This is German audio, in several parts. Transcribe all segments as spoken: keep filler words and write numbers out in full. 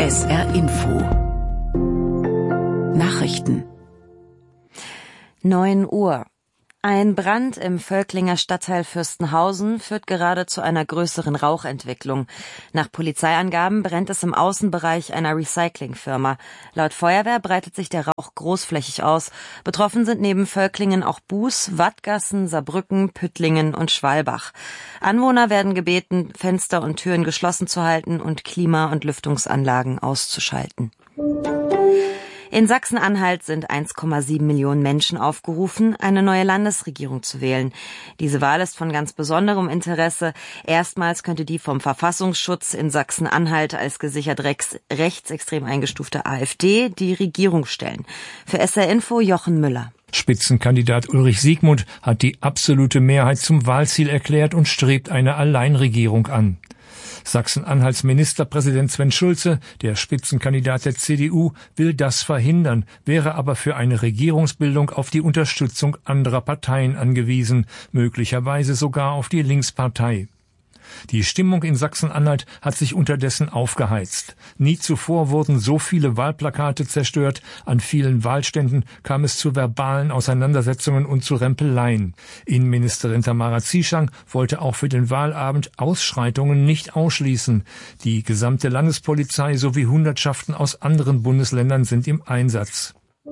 S R Info Nachrichten. neun Uhr. Ein Brand im Völklinger Stadtteil Fürstenhausen führt gerade zu einer größeren Rauchentwicklung. Nach Polizeiangaben brennt es im Außenbereich einer Recyclingfirma. Laut Feuerwehr breitet sich der Rauch großflächig aus. Betroffen sind neben Völklingen auch Buß, Wattgassen, Saarbrücken, Püttlingen und Schwalbach. Anwohner werden gebeten, Fenster und Türen geschlossen zu halten und Klima- und Lüftungsanlagen auszuschalten. In Sachsen-Anhalt sind eins Komma sieben Millionen Menschen aufgerufen, eine neue Landesregierung zu wählen. Diese Wahl ist von ganz besonderem Interesse. Erstmals könnte die vom Verfassungsschutz in Sachsen-Anhalt als gesichert rechts, rechtsextrem eingestufte AfD die Regierung stellen. Für S R Info Jochen Müller. Spitzenkandidat Ulrich Siegmund hat die absolute Mehrheit zum Wahlziel erklärt und strebt eine Alleinregierung an. Sachsen-Anhalts Ministerpräsident Sven Schulze, der Spitzenkandidat der C D U, will das verhindern, wäre aber für eine Regierungsbildung auf die Unterstützung anderer Parteien angewiesen, möglicherweise sogar auf die Linkspartei. Die Stimmung in Sachsen-Anhalt hat sich unterdessen aufgeheizt. Nie zuvor wurden so viele Wahlplakate zerstört, an vielen Wahlständen kam es zu verbalen Auseinandersetzungen und zu Rempeleien. Innenministerin Tamara Zieschang wollte auch für den Wahlabend Ausschreitungen nicht ausschließen. Die gesamte Landespolizei sowie Hundertschaften aus anderen Bundesländern sind im Einsatz.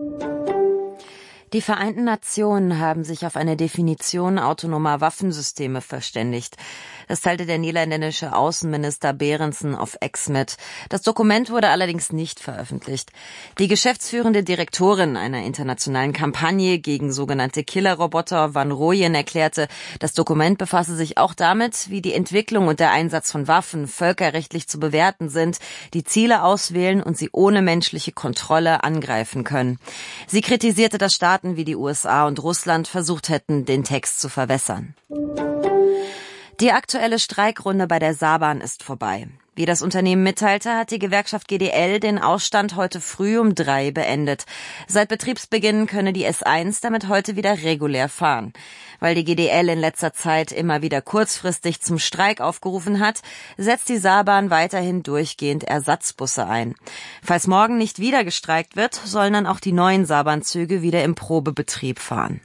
Die Vereinten Nationen haben sich auf eine Definition autonomer Waffensysteme verständigt. Das teilte der niederländische Außenminister Berendsen auf X mit. Das Dokument wurde allerdings nicht veröffentlicht. Die geschäftsführende Direktorin einer internationalen Kampagne gegen sogenannte Killerroboter, Van Rooyen, erklärte, das Dokument befasse sich auch damit, wie die Entwicklung und der Einsatz von Waffen völkerrechtlich zu bewerten sind, die Ziele auswählen und sie ohne menschliche Kontrolle angreifen können. Sie kritisierte, dass Staaten wie die U S A und Russland versucht hätten, den Text zu verwässern. Die aktuelle Streikrunde bei der Saarbahn ist vorbei. Wie das Unternehmen mitteilte, hat die Gewerkschaft G D L den Ausstand heute früh um drei beendet. Seit Betriebsbeginn könne die S eins damit heute wieder regulär fahren. Weil die G D L in letzter Zeit immer wieder kurzfristig zum Streik aufgerufen hat, setzt die Saarbahn weiterhin durchgehend Ersatzbusse ein. Falls morgen nicht wieder gestreikt wird, sollen dann auch die neuen Saarbahnzüge wieder im Probebetrieb fahren.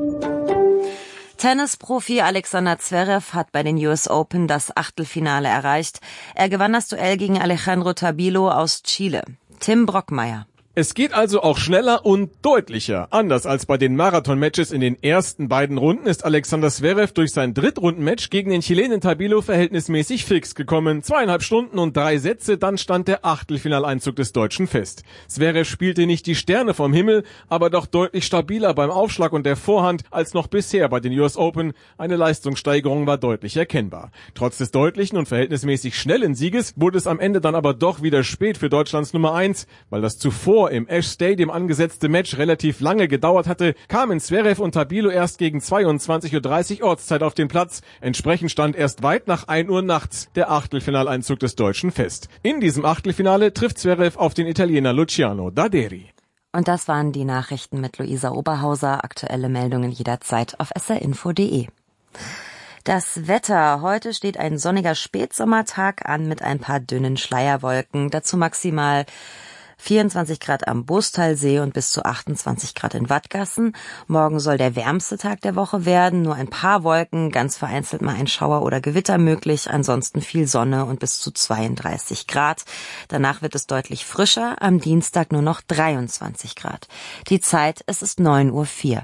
Tennisprofi Alexander Zverev hat bei den U S Open das Achtelfinale erreicht. Er gewann das Duell gegen Alejandro Tabilo aus Chile. Tim Brockmeier. Es geht also auch schneller und deutlicher. Anders als bei den Marathon-Matches in den ersten beiden Runden ist Alexander Zverev durch sein Drittrundenmatch gegen den Chilenen Tabilo verhältnismäßig fix gekommen. Zweieinhalb Stunden und drei Sätze, dann stand der Achtelfinaleinzug des Deutschen fest. Zverev spielte nicht die Sterne vom Himmel, aber doch deutlich stabiler beim Aufschlag und der Vorhand als noch bisher bei den U S Open. Eine Leistungssteigerung war deutlich erkennbar. Trotz des deutlichen und verhältnismäßig schnellen Sieges wurde es am Ende dann aber doch wieder spät für Deutschlands Nummer eins, weil das zuvor im Ash Stadium angesetzte Match relativ lange gedauert hatte, kamen Zverev und Tabilo erst gegen zweiundzwanzig Uhr dreißig Ortszeit auf den Platz. Entsprechend stand erst weit nach ein Uhr nachts der Achtelfinaleinzug des Deutschen fest. In diesem Achtelfinale trifft Zverev auf den Italiener Luciano Daderi. Und das waren die Nachrichten mit Luisa Oberhauser. Aktuelle Meldungen jederzeit auf s r info punkt d e. Das Wetter. Heute steht ein sonniger Spätsommertag an mit ein paar dünnen Schleierwolken. Dazu maximal vierundzwanzig Grad am Bustalsee und bis zu achtundzwanzig Grad in Wattgassen. Morgen soll der wärmste Tag der Woche werden. Nur ein paar Wolken, ganz vereinzelt mal ein Schauer oder Gewitter möglich. Ansonsten viel Sonne und bis zu zweiunddreißig Grad. Danach wird es deutlich frischer. Am Dienstag nur noch dreiundzwanzig Grad. Die Zeit, es ist neun Uhr vier.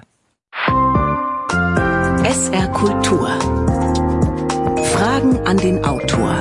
S R Kultur. Fragen an den Autor.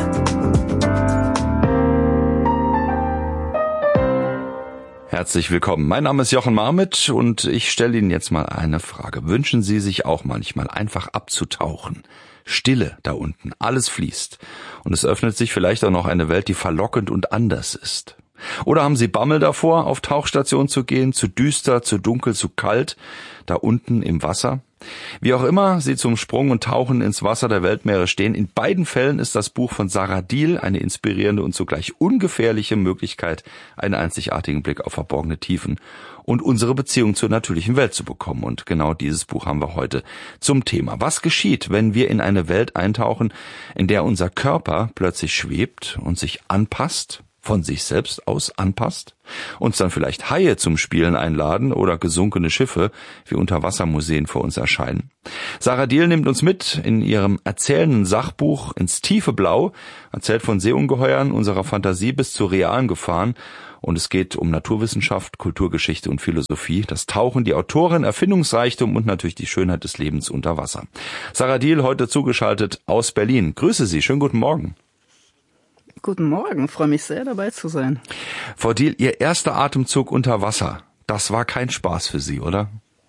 Herzlich willkommen. Mein Name ist Jochen Marmit und ich stelle Ihnen jetzt mal eine Frage. Wünschen Sie sich auch manchmal einfach abzutauchen? Stille da unten, alles fließt. Und es öffnet sich vielleicht auch noch eine Welt, die verlockend und anders ist. Oder haben Sie Bammel davor, auf Tauchstation zu gehen, zu düster, zu dunkel, zu kalt, da unten im Wasser? Wie auch immer Sie zum Sprung und Tauchen ins Wasser der Weltmeere stehen, in beiden Fällen ist das Buch von Sarah Diehl eine inspirierende und zugleich ungefährliche Möglichkeit, einen einzigartigen Blick auf verborgene Tiefen und unsere Beziehung zur natürlichen Welt zu bekommen. Und genau dieses Buch haben wir heute zum Thema. Was geschieht, wenn wir in eine Welt eintauchen, in der unser Körper plötzlich schwebt und sich anpasst? von sich selbst aus anpasst? Uns dann vielleicht Haie zum Spielen einladen oder gesunkene Schiffe wie Unterwassermuseen vor uns erscheinen? Sarah Diehl nimmt uns mit in ihrem erzählenden Sachbuch ins tiefe Blau, erzählt von Seeungeheuern, unserer Fantasie bis zu realen Gefahren. Und es geht um Naturwissenschaft, Kulturgeschichte und Philosophie, das Tauchen, die Autorin, Erfindungsreichtum und natürlich die Schönheit des Lebens unter Wasser. Sarah Diehl heute zugeschaltet aus Berlin. Grüße Sie, schönen guten Morgen. Guten Morgen, freue mich sehr, dabei zu sein. Frau Diehl, Ihr erster Atemzug unter Wasser, das war kein Spaß für Sie, oder?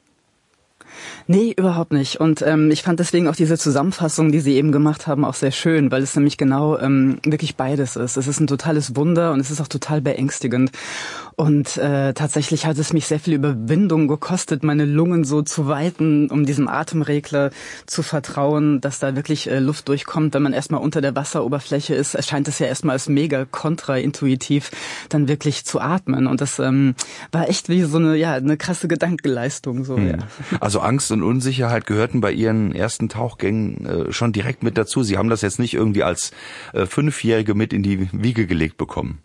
Nee, überhaupt nicht. Und ähm, ich fand deswegen auch diese Zusammenfassung, die Sie eben gemacht haben, auch sehr schön, weil es nämlich genau ähm, wirklich beides ist. Es ist ein totales Wunder und es ist auch total beängstigend. Und äh, tatsächlich hat es mich sehr viel Überwindung gekostet, meine Lungen so zu weiten, um diesem Atemregler zu vertrauen, dass da wirklich äh, Luft durchkommt. Wenn man erstmal unter der Wasseroberfläche ist, erscheint es ja erstmal als mega kontraintuitiv, dann wirklich zu atmen. Und das ähm, war echt wie so eine, ja, eine krasse Gedankenleistung. So, hm. ja. Also Angst und Unsicherheit gehörten bei Ihren ersten Tauchgängen äh, schon direkt mit dazu. Sie haben das jetzt nicht irgendwie als äh, Fünfjährige mit in die Wiege gelegt bekommen.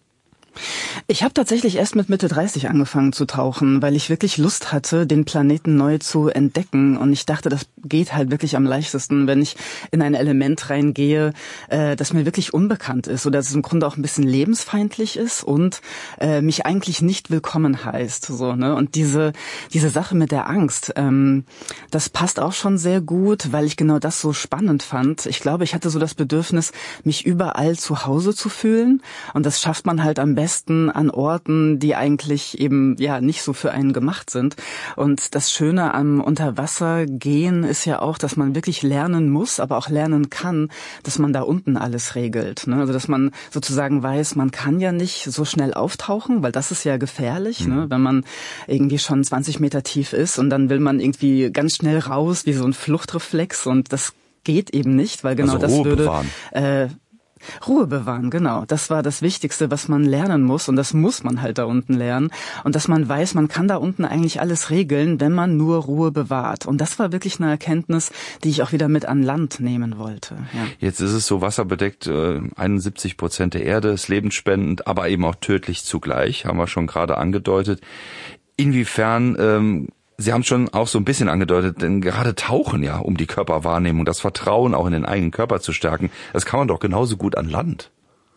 Ich habe tatsächlich erst mit Mitte dreißig angefangen zu tauchen, weil ich wirklich Lust hatte, den Planeten neu zu entdecken. Und ich dachte, das geht halt wirklich am leichtesten, wenn ich in ein Element reingehe, äh, das mir wirklich unbekannt ist oder das im Grunde auch ein bisschen lebensfeindlich ist und äh, mich eigentlich nicht willkommen heißt. So, ne? Und diese diese Sache mit der Angst, ähm, das passt auch schon sehr gut, weil ich genau das so spannend fand. Ich glaube, ich hatte so das Bedürfnis, mich überall zu Hause zu fühlen. Und das schafft man halt am besten an Orten, die eigentlich eben ja nicht so für einen gemacht sind. Und das Schöne am Unterwassergehen ist ja auch, dass man wirklich lernen muss, aber auch lernen kann, dass man da unten alles regelt. Ne? Also dass man sozusagen weiß, man kann ja nicht so schnell auftauchen, weil das ist ja gefährlich, mhm. ne? Wenn man irgendwie schon zwanzig Meter tief ist und dann will man irgendwie ganz schnell raus, wie so ein Fluchtreflex, und das geht eben nicht, weil genau also das Ruhe würde bewahren. Äh, Ruhe bewahren, genau. Das war das Wichtigste, was man lernen muss, und das muss man halt da unten lernen. Und dass man weiß, man kann da unten eigentlich alles regeln, wenn man nur Ruhe bewahrt. Und das war wirklich eine Erkenntnis, die ich auch wieder mit an Land nehmen wollte. Ja. Jetzt ist es so wasserbedeckt, äh, einundsiebzig Prozent der Erde ist lebensspendend, aber eben auch tödlich zugleich, haben wir schon gerade angedeutet. Inwiefern... Ähm, Sie haben es schon auch so ein bisschen angedeutet, denn gerade Tauchen ja, um die Körperwahrnehmung, das Vertrauen auch in den eigenen Körper zu stärken, das kann man doch genauso gut an Land.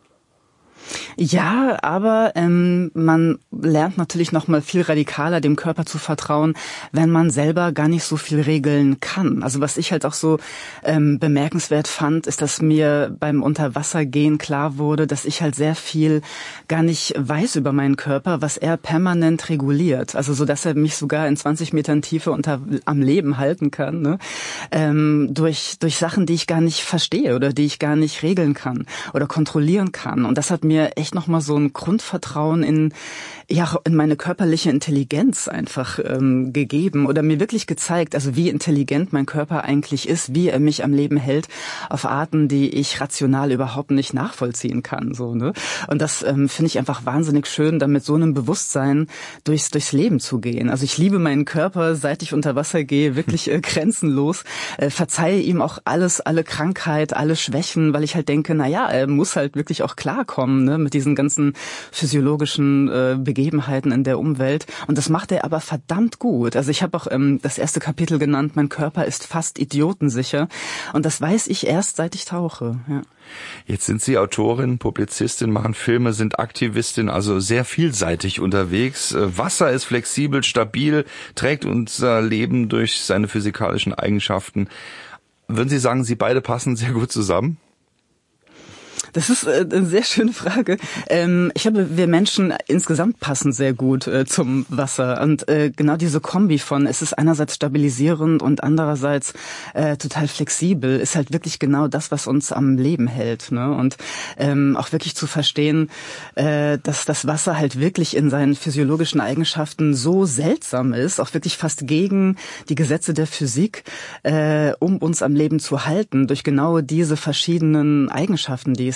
Ja, aber ähm, man lernt natürlich noch mal viel radikaler, dem Körper zu vertrauen, wenn man selber gar nicht so viel regeln kann. Also was ich halt auch so ähm, bemerkenswert fand, ist, dass mir beim Unterwassergehen klar wurde, dass ich halt sehr viel gar nicht weiß über meinen Körper, was er permanent reguliert. Also so, dass er mich sogar in zwanzig Metern Tiefe unter am Leben halten kann, ne? ähm, durch durch Sachen, die ich gar nicht verstehe oder die ich gar nicht regeln kann oder kontrollieren kann. Und das hat mir echt nochmal so ein Grundvertrauen in, ja, in meine körperliche Intelligenz einfach ähm, gegeben oder mir wirklich gezeigt, also wie intelligent mein Körper eigentlich ist, wie er mich am Leben hält, auf Arten, die ich rational überhaupt nicht nachvollziehen kann. So, ne? Und das ähm, finde ich einfach wahnsinnig schön, da mit so einem Bewusstsein durchs, durchs Leben zu gehen. Also ich liebe meinen Körper, seit ich unter Wasser gehe, wirklich äh, grenzenlos. Äh, verzeihe ihm auch alles, alle Krankheit, alle Schwächen, weil ich halt denke, na ja, er muss halt wirklich auch klarkommen, ne, mit diesen ganzen physiologischen äh, Begebenheiten in der Umwelt. Und das macht er aber verdammt gut. Also ich habe auch ähm, das erste Kapitel genannt, mein Körper ist fast idiotensicher. Und das weiß ich erst, seit ich tauche. Ja. Jetzt sind Sie Autorin, Publizistin, machen Filme, sind Aktivistin, also sehr vielseitig unterwegs. Wasser ist flexibel, stabil, trägt unser Leben durch seine physikalischen Eigenschaften. Würden Sie sagen, Sie beide passen sehr gut zusammen? Das ist äh, eine sehr schöne Frage. Ähm, ich glaube, wir Menschen insgesamt passen sehr gut äh, zum Wasser. Und äh, genau diese Kombi von, es ist einerseits stabilisierend und andererseits äh, total flexibel, ist halt wirklich genau das, was uns am Leben hält. Ne? Und ähm, auch wirklich zu verstehen, äh, dass das Wasser halt wirklich in seinen physiologischen Eigenschaften so seltsam ist, auch wirklich fast gegen die Gesetze der Physik, äh, um uns am Leben zu halten, durch genau diese verschiedenen Eigenschaften, die es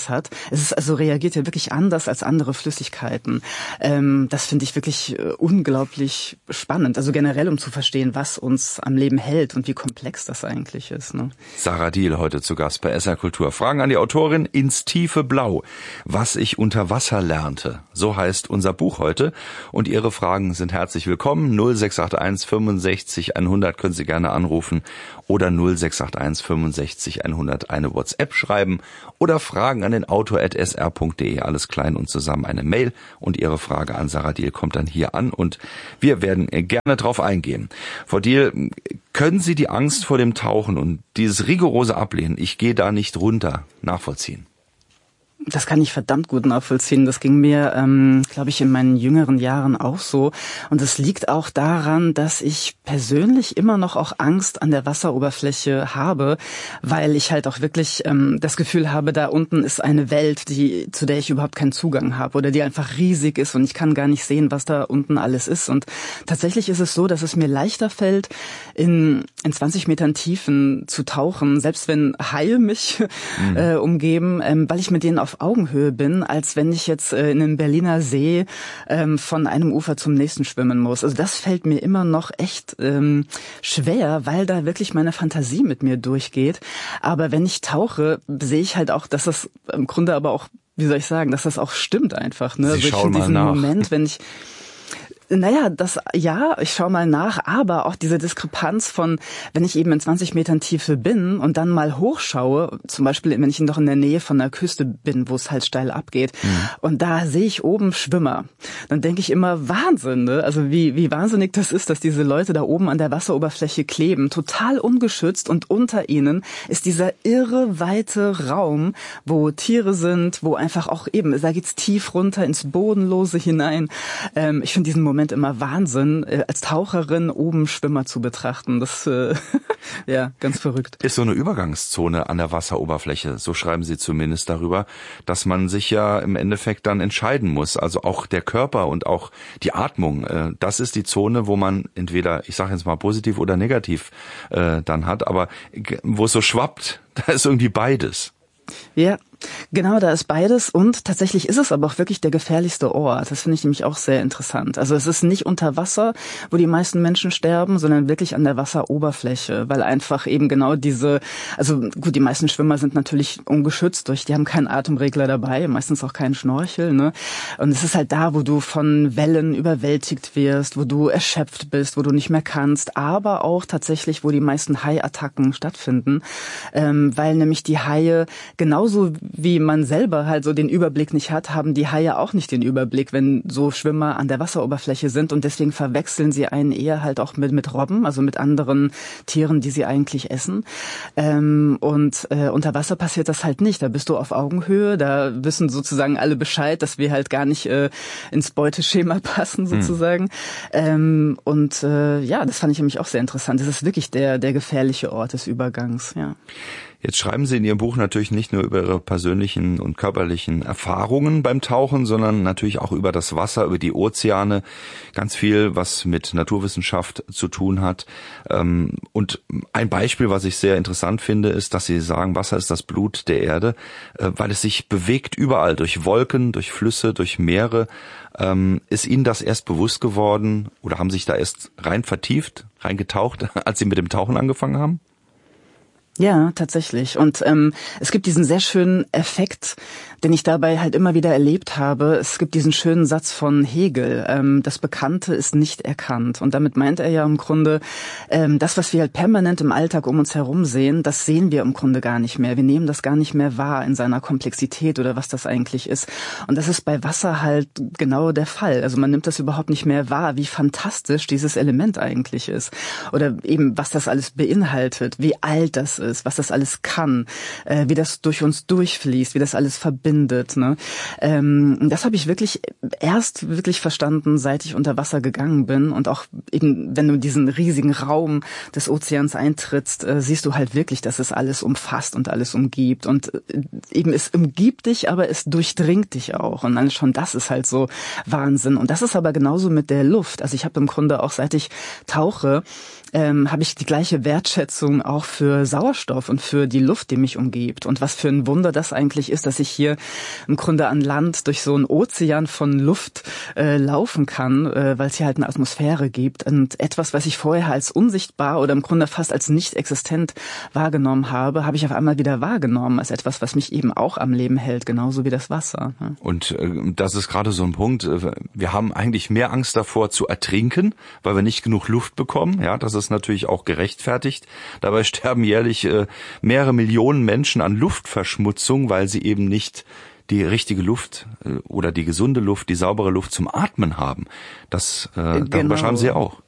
Eiweiß hat. Es ist also reagiert ja wirklich anders als andere Flüssigkeiten. Ähm, das finde ich wirklich äh, unglaublich spannend. Also generell, um zu verstehen, was uns am Leben hält und wie komplex das eigentlich ist. Ne? Sarah Diehl heute zu Gast bei S R Kultur. Fragen an die Autorin ins tiefe Blau. Was ich unter Wasser lernte. So heißt unser Buch heute. Und Ihre Fragen sind herzlich willkommen. null sechs acht eins fünfundsechzig hundert können Sie gerne anrufen oder null sechs acht eins fünfundsechzig hundert eine WhatsApp schreiben oder Fragen an den autor at s r punkt d e, alles klein und zusammen eine Mail und Ihre Frage an Sarah Diehl kommt dann hier an und wir werden gerne drauf eingehen. Frau Diehl, können Sie die Angst vor dem Tauchen und dieses rigorose Ablehnen, ich gehe da nicht runter, nachvollziehen? Das kann ich verdammt gut nachvollziehen. Das ging mir, ähm, glaube ich, in meinen jüngeren Jahren auch so. Und es liegt auch daran, dass ich persönlich immer noch auch Angst an der Wasseroberfläche habe, weil ich halt auch wirklich ähm, das Gefühl habe, da unten ist eine Welt, die zu der ich überhaupt keinen Zugang habe oder die einfach riesig ist und ich kann gar nicht sehen, was da unten alles ist. Und tatsächlich ist es so, dass es mir leichter fällt, in, in zwanzig Metern Tiefen zu tauchen, selbst wenn Haie mich mhm. äh, umgeben, ähm, weil ich mit denen auf Augenhöhe bin, als wenn ich jetzt äh, in einem Berliner See ähm, von einem Ufer zum nächsten schwimmen muss. Also das fällt mir immer noch echt ähm, schwer, weil da wirklich meine Fantasie mit mir durchgeht. Aber wenn ich tauche, sehe ich halt auch, dass das im Grunde aber auch, wie soll ich sagen, dass das auch stimmt einfach. Ne? Sie also ich schauen in diesem mal nach. Moment, wenn ich Naja, das, ja, ich schaue mal nach, aber auch diese Diskrepanz von, wenn ich eben in zwanzig Metern Tiefe bin und dann mal hochschaue, zum Beispiel, wenn ich noch in der Nähe von der Küste bin, wo es halt steil abgeht, mhm. und da sehe ich oben Schwimmer, dann denke ich immer, Wahnsinn, ne? Also wie, wie wahnsinnig das ist, dass diese Leute da oben an der Wasseroberfläche kleben, total ungeschützt und unter ihnen ist dieser irre weite Raum, wo Tiere sind, wo einfach auch eben, da geht's tief runter ins Bodenlose hinein. Ähm, ich finde diesen Moment Moment immer Wahnsinn, als Taucherin oben Schwimmer zu betrachten. Das äh, ja, ganz verrückt. Ist so eine Übergangszone an der Wasseroberfläche, so schreiben Sie zumindest darüber, dass man sich ja im Endeffekt dann entscheiden muss. Also auch der Körper und auch die Atmung, äh, das ist die Zone, wo man entweder, ich sage jetzt mal positiv oder negativ äh, dann hat, aber wo es so schwappt, da ist irgendwie beides. Ja, genau, da ist beides und tatsächlich ist es aber auch wirklich der gefährlichste Ort. Das finde ich nämlich auch sehr interessant. Also es ist nicht unter Wasser, wo die meisten Menschen sterben, sondern wirklich an der Wasseroberfläche, weil einfach eben genau diese, also gut, die meisten Schwimmer sind natürlich ungeschützt durch, die haben keinen Atemregler dabei, meistens auch keinen Schnorchel, ne? Und es ist halt da, wo du von Wellen überwältigt wirst, wo du erschöpft bist, wo du nicht mehr kannst, aber auch tatsächlich, wo die meisten Haiattacken stattfinden, ähm, weil nämlich die Haie genauso wie man selber halt so den Überblick nicht hat, haben die Haie auch nicht den Überblick, wenn so Schwimmer an der Wasseroberfläche sind und deswegen verwechseln sie einen eher halt auch mit mit Robben, also mit anderen Tieren, die sie eigentlich essen. Ähm, und äh, unter Wasser passiert das halt nicht. Da bist du auf Augenhöhe, da wissen sozusagen alle Bescheid, dass wir halt gar nicht äh, ins Beuteschema passen sozusagen. Hm. Ähm, und äh, ja, das fand ich nämlich auch sehr interessant. Das ist wirklich der der gefährliche Ort des Übergangs, ja. Jetzt schreiben Sie in Ihrem Buch natürlich nicht nur über Ihre persönlichen und körperlichen Erfahrungen beim Tauchen, sondern natürlich auch über das Wasser, über die Ozeane, ganz viel, was mit Naturwissenschaft zu tun hat. Und ein Beispiel, was ich sehr interessant finde, ist, dass Sie sagen, Wasser ist das Blut der Erde, weil es sich bewegt überall, durch Wolken, durch Flüsse, durch Meere. Ist Ihnen das erst bewusst geworden oder haben Sie sich da erst rein vertieft, rein getaucht, als Sie mit dem Tauchen angefangen haben? Ja, tatsächlich. Und ähm, es gibt diesen sehr schönen Effekt, den ich dabei halt immer wieder erlebt habe. Es gibt diesen schönen Satz von Hegel, ähm, das Bekannte ist nicht erkannt. Und damit meint er ja im Grunde, ähm, das, was wir halt permanent im Alltag um uns herum sehen, das sehen wir im Grunde gar nicht mehr. Wir nehmen das gar nicht mehr wahr in seiner Komplexität oder was das eigentlich ist. Und das ist bei Wasser halt genau der Fall. Also man nimmt das überhaupt nicht mehr wahr, wie fantastisch dieses Element eigentlich ist. Oder eben, was das alles beinhaltet, wie alt das ist. Ist, was das alles kann, äh, wie das durch uns durchfließt, wie das alles verbindet. Ne? Ähm, das habe ich wirklich erst wirklich verstanden, seit ich unter Wasser gegangen bin und auch eben, wenn du diesen riesigen Raum des Ozeans eintrittst, äh, siehst du halt wirklich, dass es alles umfasst und alles umgibt und äh, eben es umgibt dich, aber es durchdringt dich auch und dann schon das ist halt so Wahnsinn und das ist aber genauso mit der Luft. Also ich habe im Grunde auch, seit ich tauche, ähm, habe ich die gleiche Wertschätzung auch für Sauerstoff Sauerstoff und für die Luft, die mich umgibt. Und was für ein Wunder das eigentlich ist, dass ich hier im Grunde an Land durch so einen Ozean von Luft äh, laufen kann, äh, weil es hier halt eine Atmosphäre gibt. Und etwas, was ich vorher als unsichtbar oder im Grunde fast als nicht existent wahrgenommen habe, habe ich auf einmal wieder wahrgenommen als etwas, was mich eben auch am Leben hält, genauso wie das Wasser. Und äh, das ist gerade so ein Punkt. Wir haben eigentlich mehr Angst davor zu ertrinken, weil wir nicht genug Luft bekommen. Ja, das ist natürlich auch gerechtfertigt. Dabei sterben jährlich äh, mehrere Millionen Menschen an Luftverschmutzung, weil sie eben nicht die richtige Luft äh, oder die gesunde Luft, die saubere Luft zum Atmen haben. Das äh, darüber genau. schreiben Sie auch.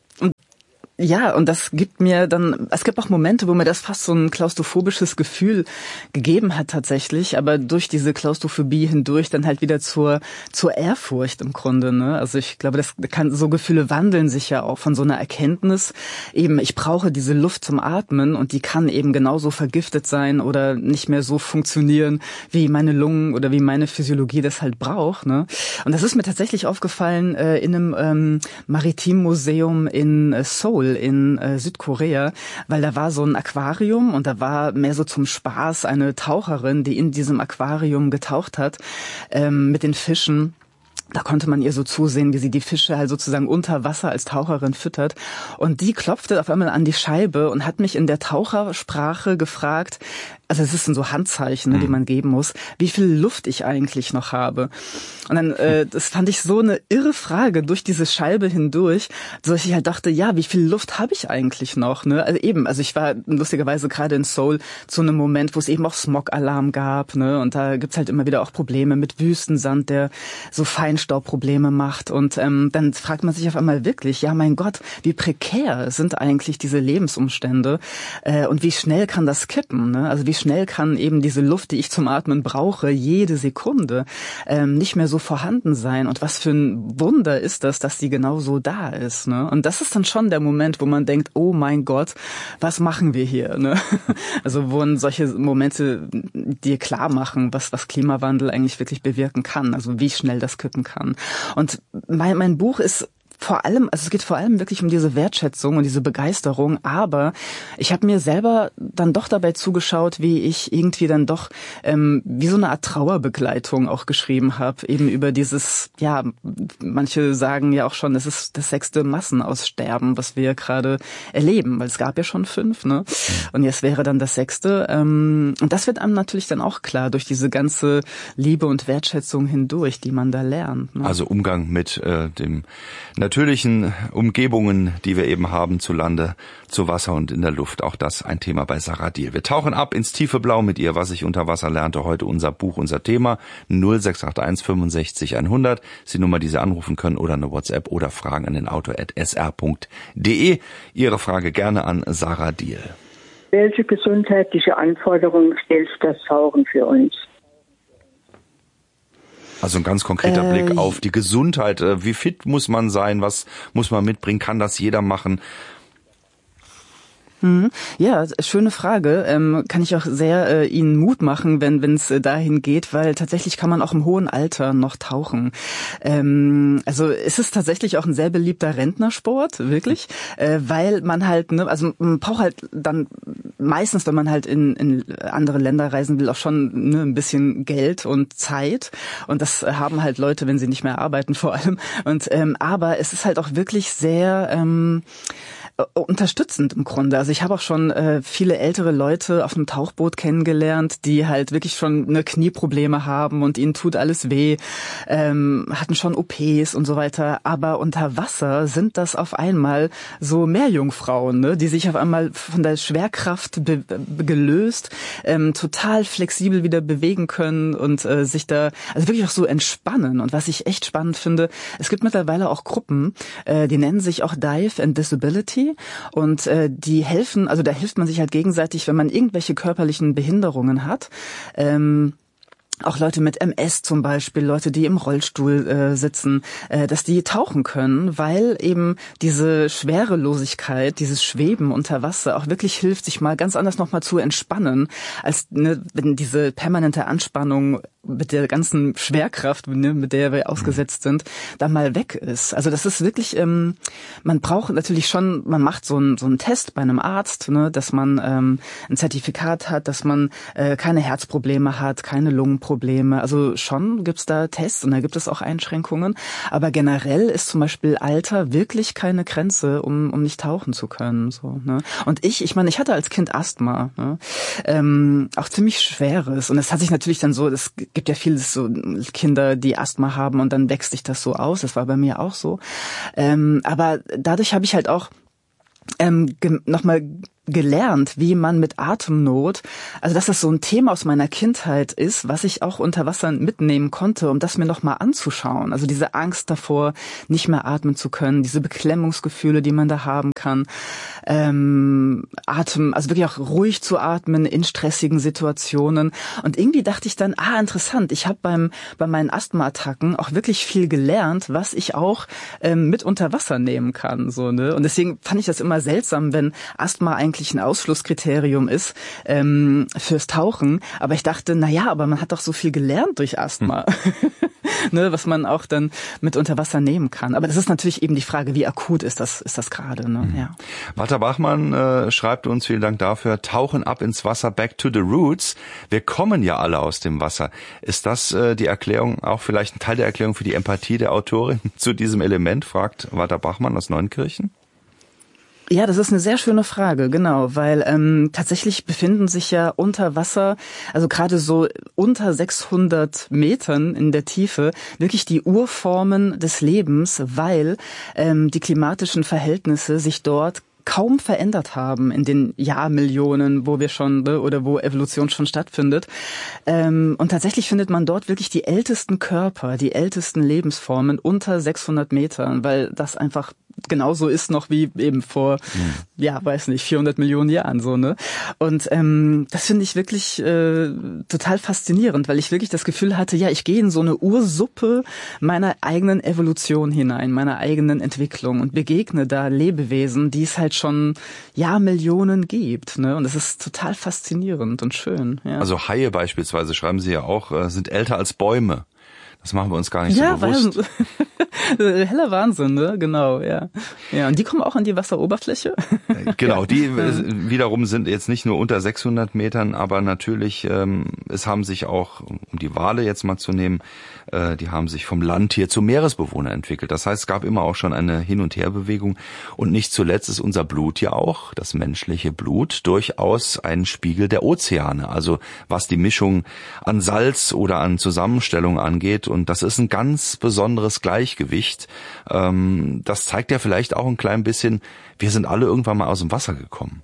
Ja, und das gibt mir dann, es gibt auch Momente, wo mir das fast so ein klaustrophobisches Gefühl gegeben hat tatsächlich, aber durch diese Klaustrophobie hindurch dann halt wieder zur zur Ehrfurcht im Grunde, ne? Also ich glaube, das kann, so Gefühle wandeln sich ja auch von so einer Erkenntnis, eben ich brauche diese Luft zum Atmen und die kann eben genauso vergiftet sein oder nicht mehr so funktionieren, wie meine Lungen oder wie meine Physiologie das halt braucht, ne? Und das ist mir tatsächlich aufgefallen äh, in einem ähm, Maritimmuseum in äh, Seoul in äh, Südkorea, weil da war so ein Aquarium und da war mehr so zum Spaß eine Taucherin, die in diesem Aquarium getaucht hat ähm, mit den Fischen. Da konnte man ihr so zusehen, wie sie die Fische halt sozusagen unter Wasser als Taucherin füttert. Und die klopfte auf einmal an die Scheibe und hat mich in der Tauchersprache gefragt, also es sind so Handzeichen, ne, die man geben muss, wie viel Luft ich eigentlich noch habe. Und dann, äh, das fand ich so eine irre Frage durch diese Scheibe hindurch, so dass ich halt dachte, ja, wie viel Luft habe ich eigentlich noch? Ne? Also eben, also ich war lustigerweise gerade in Seoul zu einem Moment, wo es eben auch Smog-Alarm gab, ne? Und da gibt's halt immer wieder auch Probleme mit Wüstensand, der so Feinstaubprobleme macht. Und ähm, dann fragt man sich auf einmal wirklich, ja mein Gott, wie prekär sind eigentlich diese Lebensumstände äh, und wie schnell kann das kippen? Ne? Also wie schnell kann eben diese Luft, die ich zum Atmen brauche, jede Sekunde ähm, nicht mehr so vorhanden sein. Und was für ein Wunder ist das, dass die genau so da ist. Ne? Und das ist dann schon der Moment, wo man denkt, oh mein Gott, was machen wir hier? Ne? Also wo solche Momente dir klar machen, was, was Klimawandel eigentlich wirklich bewirken kann. Also wie schnell das kippen kann. Und mein, mein Buch ist vor allem, also es geht vor allem wirklich um diese Wertschätzung und diese Begeisterung, aber ich habe mir selber dann doch dabei zugeschaut, wie ich irgendwie dann doch ähm, wie so eine Art Trauerbegleitung auch geschrieben habe, eben über dieses, ja, manche sagen ja auch schon, es ist das sechste Massenaussterben, was wir gerade erleben, weil es gab ja schon fünf, ne? Und jetzt wäre dann das sechste. Ähm, und das wird einem natürlich dann auch klar durch diese ganze Liebe und Wertschätzung hindurch, die man da lernt. Ne? Also Umgang mit äh, dem natürlichen Umgebungen, die wir eben haben, zu Lande, zu Wasser und in der Luft. Auch das ein Thema bei Sarah Diehl. Wir tauchen ab ins tiefe Blau mit ihr, was ich unter Wasser lernte. Heute unser Buch, unser Thema. null sechs acht eins fünfundsechzig hundert. Ist die Nummer, die Sie anrufen können, oder eine WhatsApp oder Fragen an den autor at s r punkt d e. Ihre Frage gerne an Sarah Diehl. Welche gesundheitliche Anforderungen stellt das Tauchen für uns? Also ein ganz konkreter äh, Blick auf die Gesundheit. Wie fit muss man sein? Was muss man mitbringen? Kann das jeder machen? Ja, schöne Frage. Ähm, kann ich auch sehr äh, Ihnen Mut machen, wenn wenn es äh, dahin geht, weil tatsächlich kann man auch im hohen Alter noch tauchen. Ähm, also es ist tatsächlich auch ein sehr beliebter Rentnersport, wirklich, äh, weil man halt, ne, also man braucht halt dann meistens, wenn man halt in, in andere Länder reisen will, auch schon ne, ein bisschen Geld und Zeit. Und das haben halt Leute, wenn sie nicht mehr arbeiten, vor allem. Und ähm, aber es ist halt auch wirklich sehr ähm, unterstützend im Grunde. Also ich habe auch schon äh, viele ältere Leute auf einem Tauchboot kennengelernt, die halt wirklich schon ne Knieprobleme haben und ihnen tut alles weh, ähm, hatten schon O Ps und so weiter. Aber unter Wasser sind das auf einmal so Meerjungfrauen, ne, die sich auf einmal von der Schwerkraft be- be- gelöst, ähm, total flexibel wieder bewegen können und äh, sich da also wirklich auch so entspannen. Und was ich echt spannend finde, es gibt mittlerweile auch Gruppen, äh, die nennen sich auch Dive and Disability. Und äh, die helfen, also da hilft man sich halt gegenseitig, wenn man irgendwelche körperlichen Behinderungen hat. Ähm, auch Leute mit M S zum Beispiel, Leute, die im Rollstuhl äh, sitzen, äh, dass die tauchen können, weil eben diese Schwerelosigkeit, dieses Schweben unter Wasser auch wirklich hilft, sich mal ganz anders nochmal zu entspannen, als ne, wenn diese permanente Anspannung mit der ganzen Schwerkraft, ne, mit der wir ausgesetzt sind, da mal weg ist. Also das ist wirklich, ähm, man braucht natürlich schon, man macht so einen so einen Test bei einem Arzt, ne, dass man ähm, ein Zertifikat hat, dass man äh, keine Herzprobleme hat, keine Lungenprobleme. Also schon gibt's da Tests und da gibt es auch Einschränkungen. Aber generell ist zum Beispiel Alter wirklich keine Grenze, um um nicht tauchen zu können. So, ne? Und ich, ich meine, ich hatte als Kind Asthma, ne? ähm, auch ziemlich schweres. Und es hat sich natürlich dann so, es gibt ja viele so Kinder, die Asthma haben und dann wächst sich das so aus. Das war bei mir auch so. Ähm, aber dadurch habe ich halt auch ähm, ge- nochmal gelernt, wie man mit Atemnot, also dass das so ein Thema aus meiner Kindheit ist, was ich auch unter Wasser mitnehmen konnte, um das mir nochmal anzuschauen. Also diese Angst davor, nicht mehr atmen zu können, diese Beklemmungsgefühle, die man da haben kann, ähm, Atem, also wirklich auch ruhig zu atmen in stressigen Situationen. Und irgendwie dachte ich dann, ah, interessant, ich habe beim bei meinen Asthma-Attacken auch wirklich viel gelernt, was ich auch ähm, mit unter Wasser nehmen kann. So, ne? Und deswegen fand ich das immer seltsam, wenn Asthma eigentlich ein Ausschlusskriterium ist ähm, fürs Tauchen. Aber ich dachte, na ja, aber man hat doch so viel gelernt durch Asthma, hm. ne, was man auch dann mit unter Wasser nehmen kann. Aber das ist natürlich eben die Frage, wie akut ist das, ist das gerade. Ne? Hm. Ja. Walter Bachmann äh, schreibt uns, vielen Dank dafür, tauchen ab ins Wasser, back to the roots. Wir kommen ja alle aus dem Wasser. Ist das äh, die Erklärung, auch vielleicht ein Teil der Erklärung für die Empathie der Autorin zu diesem Element, fragt Walter Bachmann aus Neunkirchen? Ja, das ist eine sehr schöne Frage, genau, weil ähm, tatsächlich befinden sich ja unter Wasser, also gerade so unter sechshundert Metern in der Tiefe, wirklich die Urformen des Lebens, weil ähm, die klimatischen Verhältnisse sich dort kaum verändert haben in den Jahrmillionen, wo wir schon, oder wo Evolution schon stattfindet. Und tatsächlich findet man dort wirklich die ältesten Körper, die ältesten Lebensformen unter sechshundert Metern, weil das einfach genauso ist noch wie eben vor, mhm. ja, weiß nicht, vierhundert Millionen Jahren so, ne? Und ähm, das finde ich wirklich äh, total faszinierend, weil ich wirklich das Gefühl hatte, ja, ich gehe in so eine Ursuppe meiner eigenen Evolution hinein, meiner eigenen Entwicklung und begegne da Lebewesen, die es halt schon Jahrmillionen gibt, ne? Und das ist total faszinierend und schön. Ja. Also Haie beispielsweise, schreiben Sie ja auch, sind älter als Bäume. Das machen wir uns gar nicht ja, so bewusst. Heller Wahnsinn, ne? Genau, ja. Ja, und die kommen auch an die Wasseroberfläche. Genau, die wiederum sind jetzt nicht nur unter sechshundert Metern, aber natürlich, ähm, es haben sich auch, um die Wale jetzt mal zu nehmen, äh, die haben sich vom Landtier zum Meeresbewohner entwickelt. Das heißt, es gab immer auch schon eine Hin- und Herbewegung. Und nicht zuletzt ist unser Blut ja auch, das menschliche Blut, durchaus ein Spiegel der Ozeane. Also was die Mischung an Salz oder an Zusammenstellung angeht. Und das ist ein ganz besonderes Gleichgewicht. Ähm, das zeigt ja vielleicht auch ein klein bisschen, wir sind alle irgendwann mal aus dem Wasser gekommen.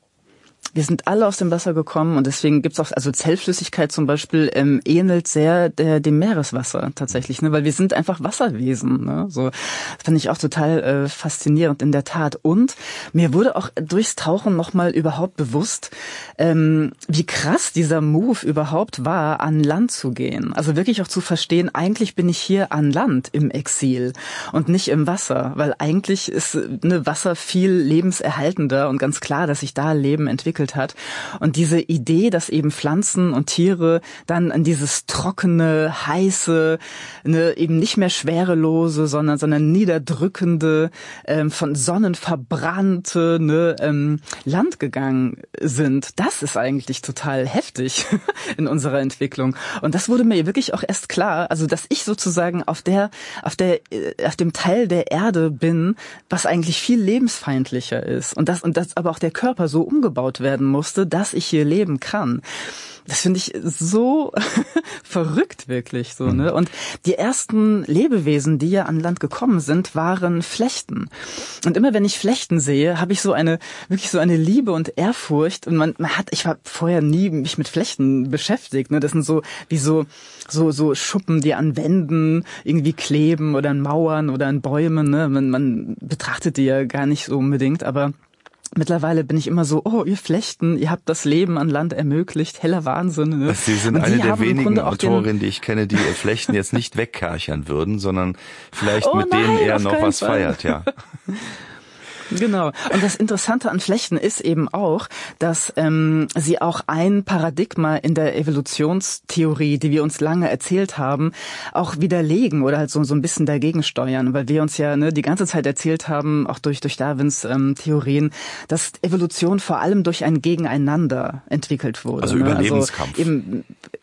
Wir sind alle aus dem Wasser gekommen und deswegen gibt's auch, also Zellflüssigkeit zum Beispiel ähm, ähnelt sehr der, dem Meereswasser tatsächlich, ne, weil wir sind einfach Wasserwesen, ne, so, das fand ich auch total äh, faszinierend in der Tat. Und mir wurde auch durchs Tauchen nochmal überhaupt bewusst, ähm, wie krass dieser Move überhaupt war, an Land zu gehen. Also wirklich auch zu verstehen, eigentlich bin ich hier an Land im Exil und nicht im Wasser, weil eigentlich ist ne, Wasser viel lebenserhaltender und ganz klar, dass sich da Leben entwickelt hat. Und diese Idee, dass eben Pflanzen und Tiere dann an dieses trockene, heiße, ne, eben nicht mehr schwerelose, sondern sondern niederdrückende, ähm, von Sonnen verbrannte ne, ähm, Land gegangen sind, das ist eigentlich total heftig in unserer Entwicklung. Und das wurde mir wirklich auch erst klar, also dass ich sozusagen auf der, auf der, auf dem Teil der Erde bin, was eigentlich viel lebensfeindlicher ist. Und das, und das aber auch der Körper so umgebaut werden musste, dass ich hier leben kann. Das finde ich so verrückt wirklich so, ne? Und die ersten Lebewesen, die ja an Land gekommen sind, waren Flechten. Und immer wenn ich Flechten sehe, habe ich so eine wirklich so eine Liebe und Ehrfurcht. Und man, man hat, ich war vorher nie mich mit Flechten beschäftigt, ne? Das sind so wie so so so Schuppen, die an Wänden irgendwie kleben oder an Mauern oder an Bäumen, ne? Man, man betrachtet die ja gar nicht so unbedingt, aber mittlerweile bin ich immer so, oh, ihr Flechten, ihr habt das Leben an Land ermöglicht, heller Wahnsinn. Ne? Sie sind eine der wenigen Autorinnen, die ich kenne, die Flechten jetzt nicht wegkerchern würden, sondern vielleicht oh mit nein, denen eher noch was Fall. feiert, ja. Genau. Und das Interessante an Flechten ist eben auch, dass ähm, sie auch ein Paradigma in der Evolutionstheorie, die wir uns lange erzählt haben, auch widerlegen oder halt so so ein bisschen dagegen steuern, weil wir uns ja ne, die ganze Zeit erzählt haben, auch durch durch Darwins ähm, Theorien, dass Evolution vor allem durch ein Gegeneinander entwickelt wurde. Also ne? Überlebenskampf. Also eben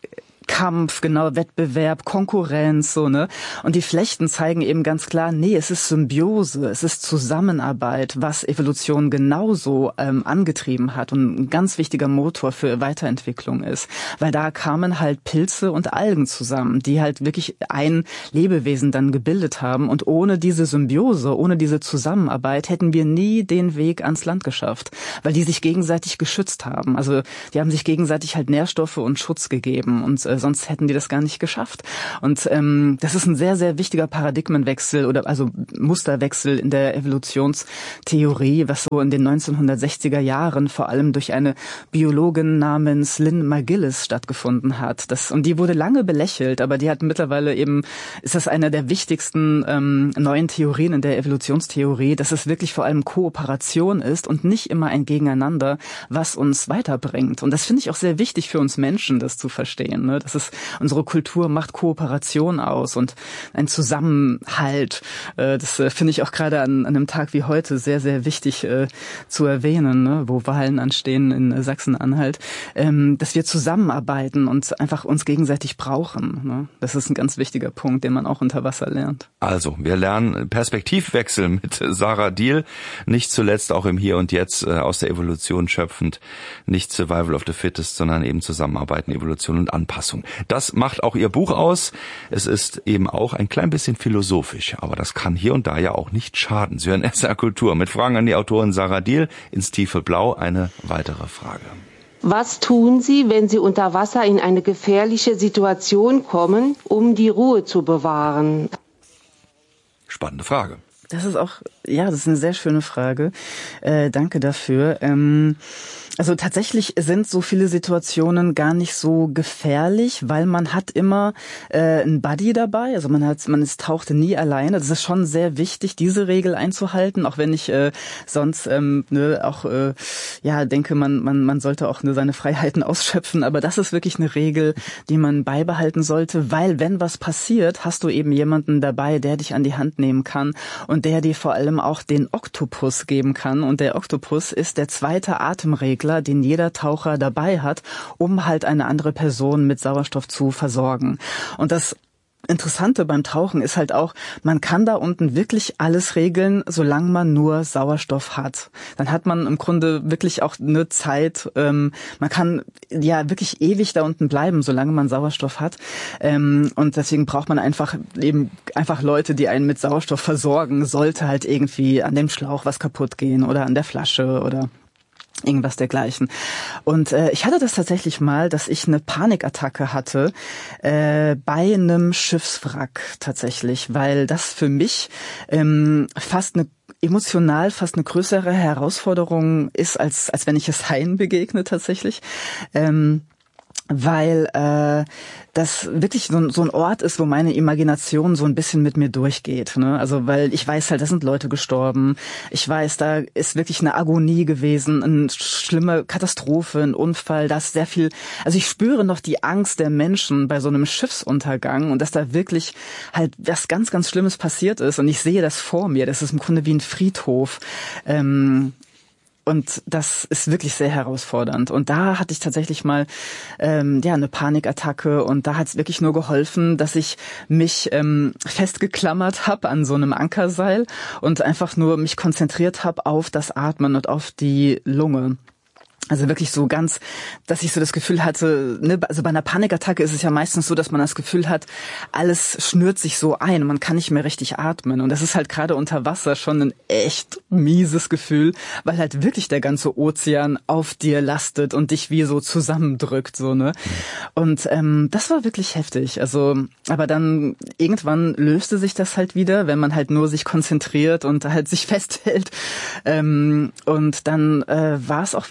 Kampf, genau, Wettbewerb, Konkurrenz, so, ne? Und die Flechten zeigen eben ganz klar, nee, es ist Symbiose, es ist Zusammenarbeit, was Evolution genauso ähm, angetrieben hat und ein ganz wichtiger Motor für Weiterentwicklung ist. Weil da kamen halt Pilze und Algen zusammen, die halt wirklich ein Lebewesen dann gebildet haben. Und ohne diese Symbiose, ohne diese Zusammenarbeit hätten wir nie den Weg ans Land geschafft, weil die sich gegenseitig geschützt haben. Also die haben sich gegenseitig halt Nährstoffe und Schutz gegeben und äh, sonst hätten die das gar nicht geschafft. Und ähm, das ist ein sehr, sehr wichtiger Paradigmenwechsel oder also Musterwechsel in der Evolutionstheorie, was so in den neunzehnhundertsechziger Jahren vor allem durch eine Biologin namens Lynn Margulis stattgefunden hat. Das, und die wurde lange belächelt, aber die hat mittlerweile eben, ist das eine der wichtigsten ähm, neuen Theorien in der Evolutionstheorie, dass es wirklich vor allem Kooperation ist und nicht immer ein Gegeneinander, was uns weiterbringt. Und das finde ich auch sehr wichtig für uns Menschen, das zu verstehen, ne? Das ist, unsere Kultur macht Kooperation aus und ein Zusammenhalt. Äh, das äh, finde ich auch gerade an, an einem Tag wie heute sehr, sehr wichtig äh, zu erwähnen, ne? Wo Wahlen anstehen in äh, Sachsen-Anhalt, ähm, dass wir zusammenarbeiten und einfach uns gegenseitig brauchen. Ne? Das ist ein ganz wichtiger Punkt, den man auch unter Wasser lernt. Also, wir lernen Perspektivwechsel mit Sarah Diehl, nicht zuletzt auch im Hier und Jetzt äh, aus der Evolution schöpfend, nicht Survival of the Fittest, sondern eben Zusammenarbeiten, Evolution und Anpassung. Das macht auch ihr Buch aus. Es ist eben auch ein klein bisschen philosophisch, aber das kann hier und da ja auch nicht schaden. Sie hören S R A Kultur mit Fragen an die Autorin Sarah Diehl ins tiefe Blau. Eine weitere Frage. Was tun Sie, wenn Sie unter Wasser in eine gefährliche Situation kommen, um die Ruhe zu bewahren? Spannende Frage. Das ist auch, ja, das ist eine sehr schöne Frage. Äh, danke dafür. Ähm, also tatsächlich sind so viele Situationen gar nicht so gefährlich, weil man hat immer äh, einen Buddy dabei. Also man hat, man ist taucht nie alleine. Das ist schon sehr wichtig, diese Regel einzuhalten, auch wenn ich äh, sonst ähm, ne, auch äh, ja denke, man man man sollte auch ne, seine Freiheiten ausschöpfen. Aber das ist wirklich eine Regel, die man beibehalten sollte, weil wenn was passiert, hast du eben jemanden dabei, der dich an die Hand nehmen kann und der dir vor allem auch den Oktopus geben kann. Und der Oktopus ist der zweite Atemregler, den jeder Taucher dabei hat, um halt eine andere Person mit Sauerstoff zu versorgen. Und das Interessante beim Tauchen ist halt auch, man kann da unten wirklich alles regeln, solange man nur Sauerstoff hat. Dann hat man im Grunde wirklich auch eine Zeit, ähm, man kann ja wirklich ewig da unten bleiben, solange man Sauerstoff hat. Ähm, und deswegen braucht man einfach eben einfach Leute, die einen mit Sauerstoff versorgen, sollte halt irgendwie an dem Schlauch was kaputt gehen oder an der Flasche oder irgendwas dergleichen. Und äh, ich hatte das tatsächlich mal, dass ich eine Panikattacke hatte äh, bei einem Schiffswrack tatsächlich, weil das für mich ähm, fast eine emotional fast eine größere Herausforderung ist, als als wenn ich es Haien begegne tatsächlich. Ähm, weil äh, das wirklich so, so ein Ort ist, wo meine Imagination so ein bisschen mit mir durchgeht. Ne? Also weil ich weiß halt, da sind Leute gestorben. Ich weiß, da ist wirklich eine Agonie gewesen, eine schlimme Katastrophe, ein Unfall. Da ist sehr viel. Also ich spüre noch die Angst der Menschen bei so einem Schiffsuntergang und dass da wirklich halt was ganz, ganz Schlimmes passiert ist. Und ich sehe das vor mir. Das ist im Grunde wie ein Friedhof. Ähm, Und das ist wirklich sehr herausfordernd. Und da hatte ich tatsächlich mal ähm, ja eine Panikattacke und da hat es wirklich nur geholfen, dass ich mich ähm, festgeklammert habe an so einem Ankerseil und einfach nur mich konzentriert habe auf das Atmen und auf die Lunge. Also wirklich so ganz, dass ich so das Gefühl hatte, ne, also bei einer Panikattacke ist es ja meistens so, dass man das Gefühl hat, alles schnürt sich so ein und man kann nicht mehr richtig atmen. Und das ist halt gerade unter Wasser schon ein echt mieses Gefühl, weil halt wirklich der ganze Ozean auf dir lastet und dich wie so zusammendrückt, so, ne. Und ähm, das war wirklich heftig. Also, aber dann irgendwann löste sich das halt wieder, wenn man halt nur sich konzentriert und halt sich festhält. Ähm, und dann äh, war es auch wieder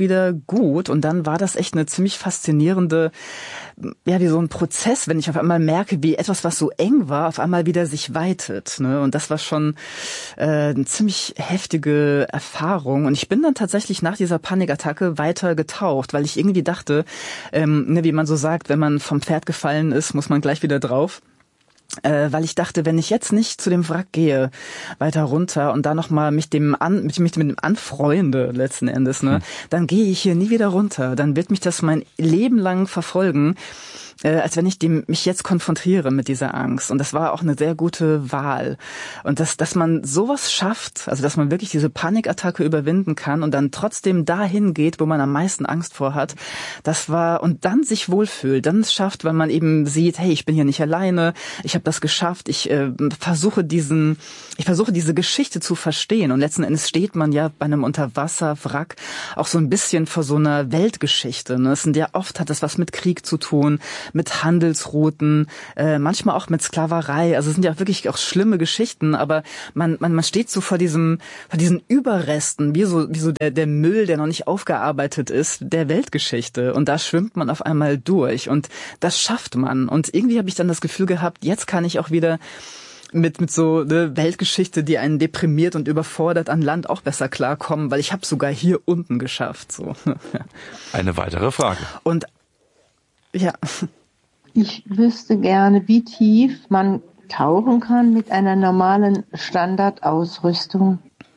gut und dann war das echt eine ziemlich faszinierende, ja, wie so ein Prozess, wenn ich auf einmal merke, wie etwas, was so eng war, auf einmal wieder sich weitet, ne? Und das war schon äh, eine ziemlich heftige Erfahrung und ich bin dann tatsächlich nach dieser Panikattacke weiter getaucht, weil ich irgendwie dachte, ähm, ne, wie man so sagt, wenn man vom Pferd gefallen ist, muss man gleich wieder drauf. Äh, weil ich dachte, wenn ich jetzt nicht zu dem Wrack gehe, weiter runter und da nochmal mich dem an, mich mit dem anfreunde letzten Endes, ne, hm. dann gehe ich hier nie wieder runter. Dann wird mich das mein Leben lang verfolgen, äh, als wenn ich dem, mich jetzt konfrontiere mit dieser Angst. Und das war auch eine sehr gute Wahl. Und dass, dass man sowas schafft, also dass man wirklich diese Panikattacke überwinden kann und dann trotzdem dahin geht, wo man am meisten Angst vor hat, das war, und dann sich wohlfühlt, dann es schafft, weil man eben sieht, hey, ich bin hier nicht alleine, ich habe das geschafft, ich äh, versuche diesen, ich versuche diese Geschichte zu verstehen und letzten Endes steht man ja bei einem Unterwasserwrack auch so ein bisschen vor so einer Weltgeschichte. Ne? Es sind ja oft, hat das was mit Krieg zu tun, mit Handelsrouten, äh, manchmal auch mit Sklaverei. Also es sind ja wirklich auch schlimme Geschichten, aber man man man steht so vor diesem vor diesen Überresten, wie so wie so der der Müll, der noch nicht aufgearbeitet ist, der Weltgeschichte. Und da schwimmt man auf einmal durch und das schafft man. Und irgendwie habe ich dann das Gefühl gehabt, jetzt kann ich auch wieder mit mit so eine Weltgeschichte, die einen deprimiert und überfordert, an Land auch besser klarkommen, weil ich habe sogar hier unten geschafft. So. Eine weitere Frage. Und ja. Ich wüsste gerne, wie tief man tauchen kann mit einer normalen Standardausrüstung.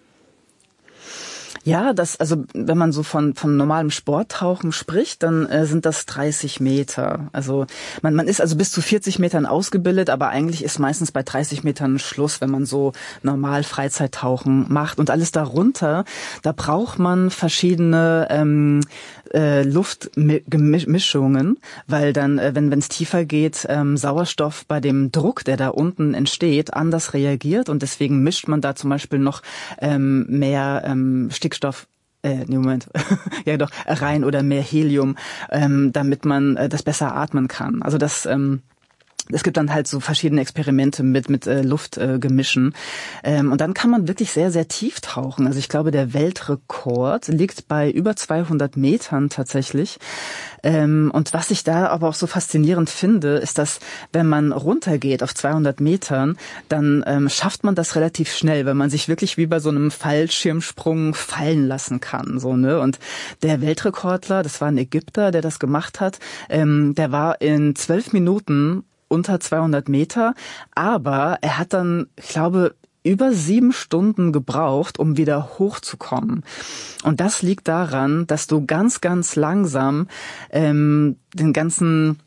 Ja, das, also wenn man so von von normalem Sporttauchen spricht, dann äh, sind das dreißig Meter. Also man man ist also bis zu vierzig Metern ausgebildet, aber eigentlich ist meistens bei dreißig Metern Schluss, wenn man so normal Freizeittauchen macht. Und alles darunter, da braucht man verschiedene ähm, äh, Luftmischungen, weil dann, äh, wenn wenn es tiefer geht, ähm, Sauerstoff bei dem Druck, der da unten entsteht, anders reagiert und deswegen mischt man da zum Beispiel noch ähm, mehr ähm, Stickstoff Stoff, äh, nee, Moment, ja doch, rein oder mehr Helium, ähm, damit man äh, das besser atmen kann. Also das, ähm, es gibt dann halt so verschiedene Experimente mit mit äh, Luftgemischen äh, ähm, und dann kann man wirklich sehr, sehr tief tauchen. Also ich glaube, der Weltrekord liegt bei über zweihundert Metern tatsächlich. Ähm, und was ich da aber auch so faszinierend finde, ist, dass wenn man runtergeht auf zweihundert Metern, dann ähm, schafft man das relativ schnell, weil man sich wirklich wie bei so einem Fallschirmsprung fallen lassen kann. So, ne? Und der Weltrekordler, das war ein Ägypter, der das gemacht hat, ähm, der war in zwölf Minuten unter zweihundert Meter, aber er hat dann, ich glaube, über sieben Stunden gebraucht, um wieder hochzukommen. Und das liegt daran, dass du ganz, ganz langsam ähm, den ganzen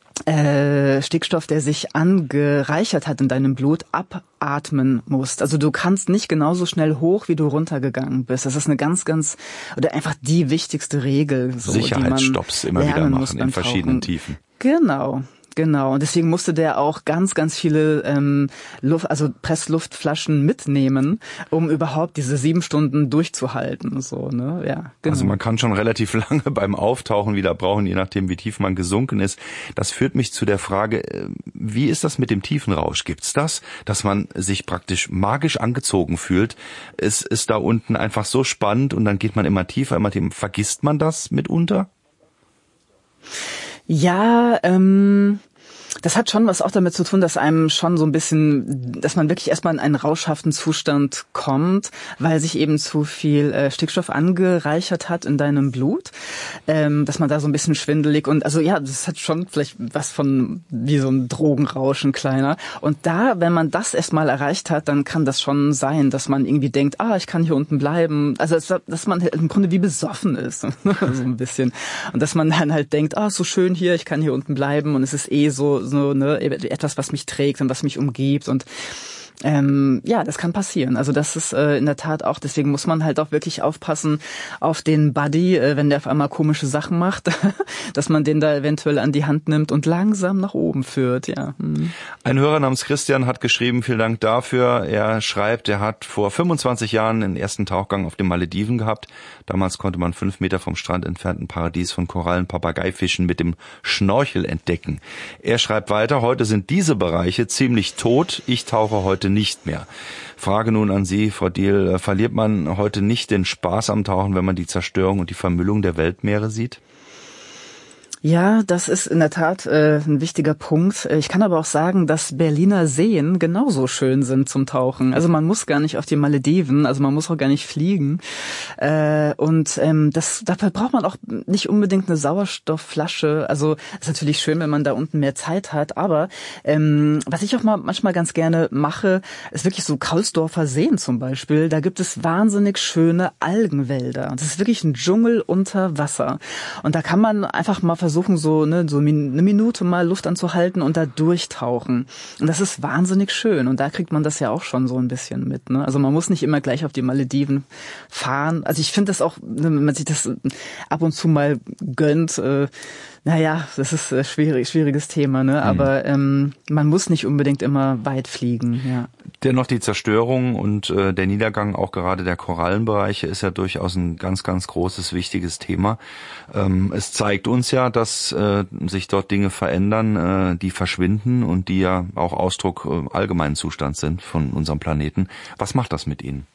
äh, Stickstoff, der sich angereichert hat in deinem Blut, abatmen musst. Also du kannst nicht genauso schnell hoch, wie du runtergegangen bist. Das ist eine ganz, ganz, oder einfach die wichtigste Regel. So, Sicherheitsstopps immer wieder machen in verschiedenen Tiefen. Genau. Genau, und deswegen musste der auch ganz, ganz viele ähm, Luft, also Pressluftflaschen mitnehmen, um überhaupt diese sieben Stunden durchzuhalten. So, ne? Ja, genau. Also man kann schon relativ lange beim Auftauchen wieder brauchen, je nachdem, wie tief man gesunken ist. Das führt mich zu der Frage, wie ist das mit dem Tiefenrausch? Gibt's das, dass man sich praktisch magisch angezogen fühlt? Es ist da unten einfach so spannend und dann geht man immer tiefer, immer tiefer. Vergisst man das mitunter? Ja, ähm, das hat schon was auch damit zu tun, dass einem schon so ein bisschen, dass man wirklich erstmal in einen rauschhaften Zustand kommt, weil sich eben zu viel äh, Stickstoff angereichert hat in deinem Blut, ähm, dass man da so ein bisschen schwindelig und also ja, das hat schon vielleicht was von wie so ein Drogenrausch, ein kleiner. Und da, wenn man das erstmal erreicht hat, dann kann das schon sein, dass man irgendwie denkt, ah, ich kann hier unten bleiben. Also dass man im Grunde wie besoffen ist, so ein bisschen. Und dass man dann halt denkt, ah, so schön hier, ich kann hier unten bleiben und es ist eh so so ne, etwas, was mich trägt und was mich umgibt und Ähm, ja, das kann passieren. Also das ist äh, in der Tat auch, deswegen muss man halt auch wirklich aufpassen auf den Buddy, äh, wenn der auf einmal komische Sachen macht, dass man den da eventuell an die Hand nimmt und langsam nach oben führt, ja. Hm. Ein Hörer namens Christian hat geschrieben, vielen Dank dafür. Er schreibt, er hat vor fünfundzwanzig Jahren den ersten Tauchgang auf den Malediven gehabt. Damals konnte man fünf Meter vom Strand entfernt ein Paradies von Korallen, Papageifischen mit dem Schnorchel entdecken. Er schreibt weiter, heute sind diese Bereiche ziemlich tot. Ich tauche heute heute nicht mehr. Frage nun an Sie, Frau Diehl, verliert man heute nicht den Spaß am Tauchen, wenn man die Zerstörung und die Vermüllung der Weltmeere sieht? Ja, das ist in der Tat äh, ein wichtiger Punkt. Ich kann aber auch sagen, dass Berliner Seen genauso schön sind zum Tauchen. Also man muss gar nicht auf die Malediven, also man muss auch gar nicht fliegen. Äh, und ähm, das, dafür braucht man auch nicht unbedingt eine Sauerstoffflasche. Also ist natürlich schön, wenn man da unten mehr Zeit hat. Aber ähm, was ich auch mal manchmal ganz gerne mache, ist wirklich so Kaulsdorfer Seen zum Beispiel. Da gibt es wahnsinnig schöne Algenwälder. Das ist wirklich ein Dschungel unter Wasser. Und da kann man einfach mal versuchen, versuchen so, ne, so eine Minute mal Luft anzuhalten und da durchtauchen. Und das ist wahnsinnig schön. Und da kriegt man das ja auch schon so ein bisschen mit, ne? Also man muss nicht immer gleich auf die Malediven fahren. Also ich finde das auch, wenn man sich das ab und zu mal gönnt, äh, naja, das ist ein schwierig, schwieriges Thema, ne? Aber ähm, man muss nicht unbedingt immer weit fliegen, ja. Dennoch die Zerstörung und äh, der Niedergang auch gerade der Korallenbereiche ist ja durchaus ein ganz, ganz großes, wichtiges Thema. Ähm, es zeigt uns ja, dass äh, sich dort Dinge verändern, äh, die verschwinden und die ja auch Ausdruck äh, allgemeinen Zustands sind von unserem Planeten. Was macht das mit Ihnen?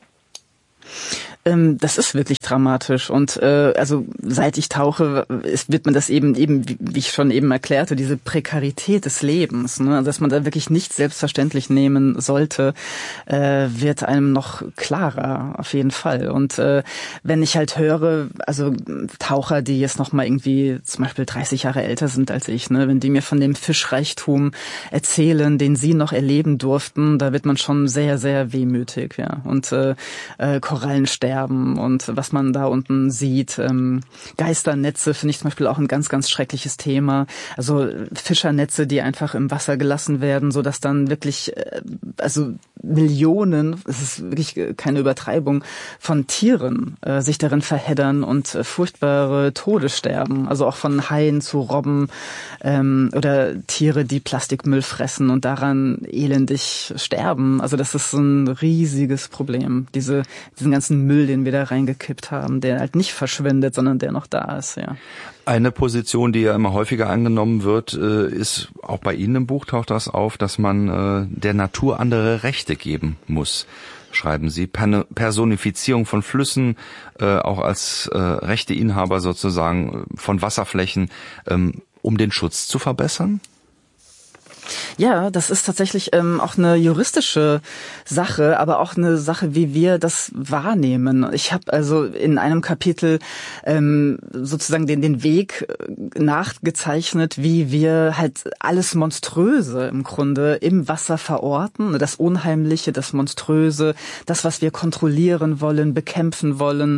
Ähm, das ist wirklich dramatisch und äh, also seit ich tauche, ist, wird man das eben eben wie, wie ich schon eben erklärte, diese Prekarität des Lebens, ne, also dass man da wirklich nicht selbstverständlich nehmen sollte, äh, wird einem noch klarer auf jeden Fall. Und äh, wenn ich halt höre, also Taucher, die jetzt noch mal irgendwie zum Beispiel dreißig Jahre älter sind als ich, ne, wenn die mir von dem Fischreichtum erzählen, den sie noch erleben durften, da wird man schon sehr sehr wehmütig, ja. Und äh, äh, Korallen sterben und was man da unten sieht. Ähm, Geisternetze finde ich zum Beispiel auch ein ganz, ganz schreckliches Thema. Also Fischernetze, die einfach im Wasser gelassen werden, so dass dann wirklich, äh, also Millionen, es ist wirklich keine Übertreibung, von Tieren äh, sich darin verheddern und äh, furchtbare Tode sterben. Also auch von Haien zu Robben ähm, oder Tiere, die Plastikmüll fressen und daran elendig sterben. Also das ist ein riesiges Problem. Diese, diesen ganzen Müll, den wir da reingekippt haben, der halt nicht verschwindet, sondern der noch da ist, ja. Eine Position, die ja immer häufiger angenommen wird, ist, auch bei Ihnen im Buch taucht das auf, dass man der Natur andere Rechte geben muss, schreiben Sie. Personifizierung von Flüssen, auch als Rechteinhaber sozusagen von Wasserflächen, um den Schutz zu verbessern? Ja, das ist tatsächlich ähm, auch eine juristische Sache, aber auch eine Sache, wie wir das wahrnehmen. Ich habe also in einem Kapitel ähm, sozusagen den, den Weg nachgezeichnet, wie wir halt alles Monströse im Grunde im Wasser verorten. Das Unheimliche, das Monströse, das, was wir kontrollieren wollen, bekämpfen wollen.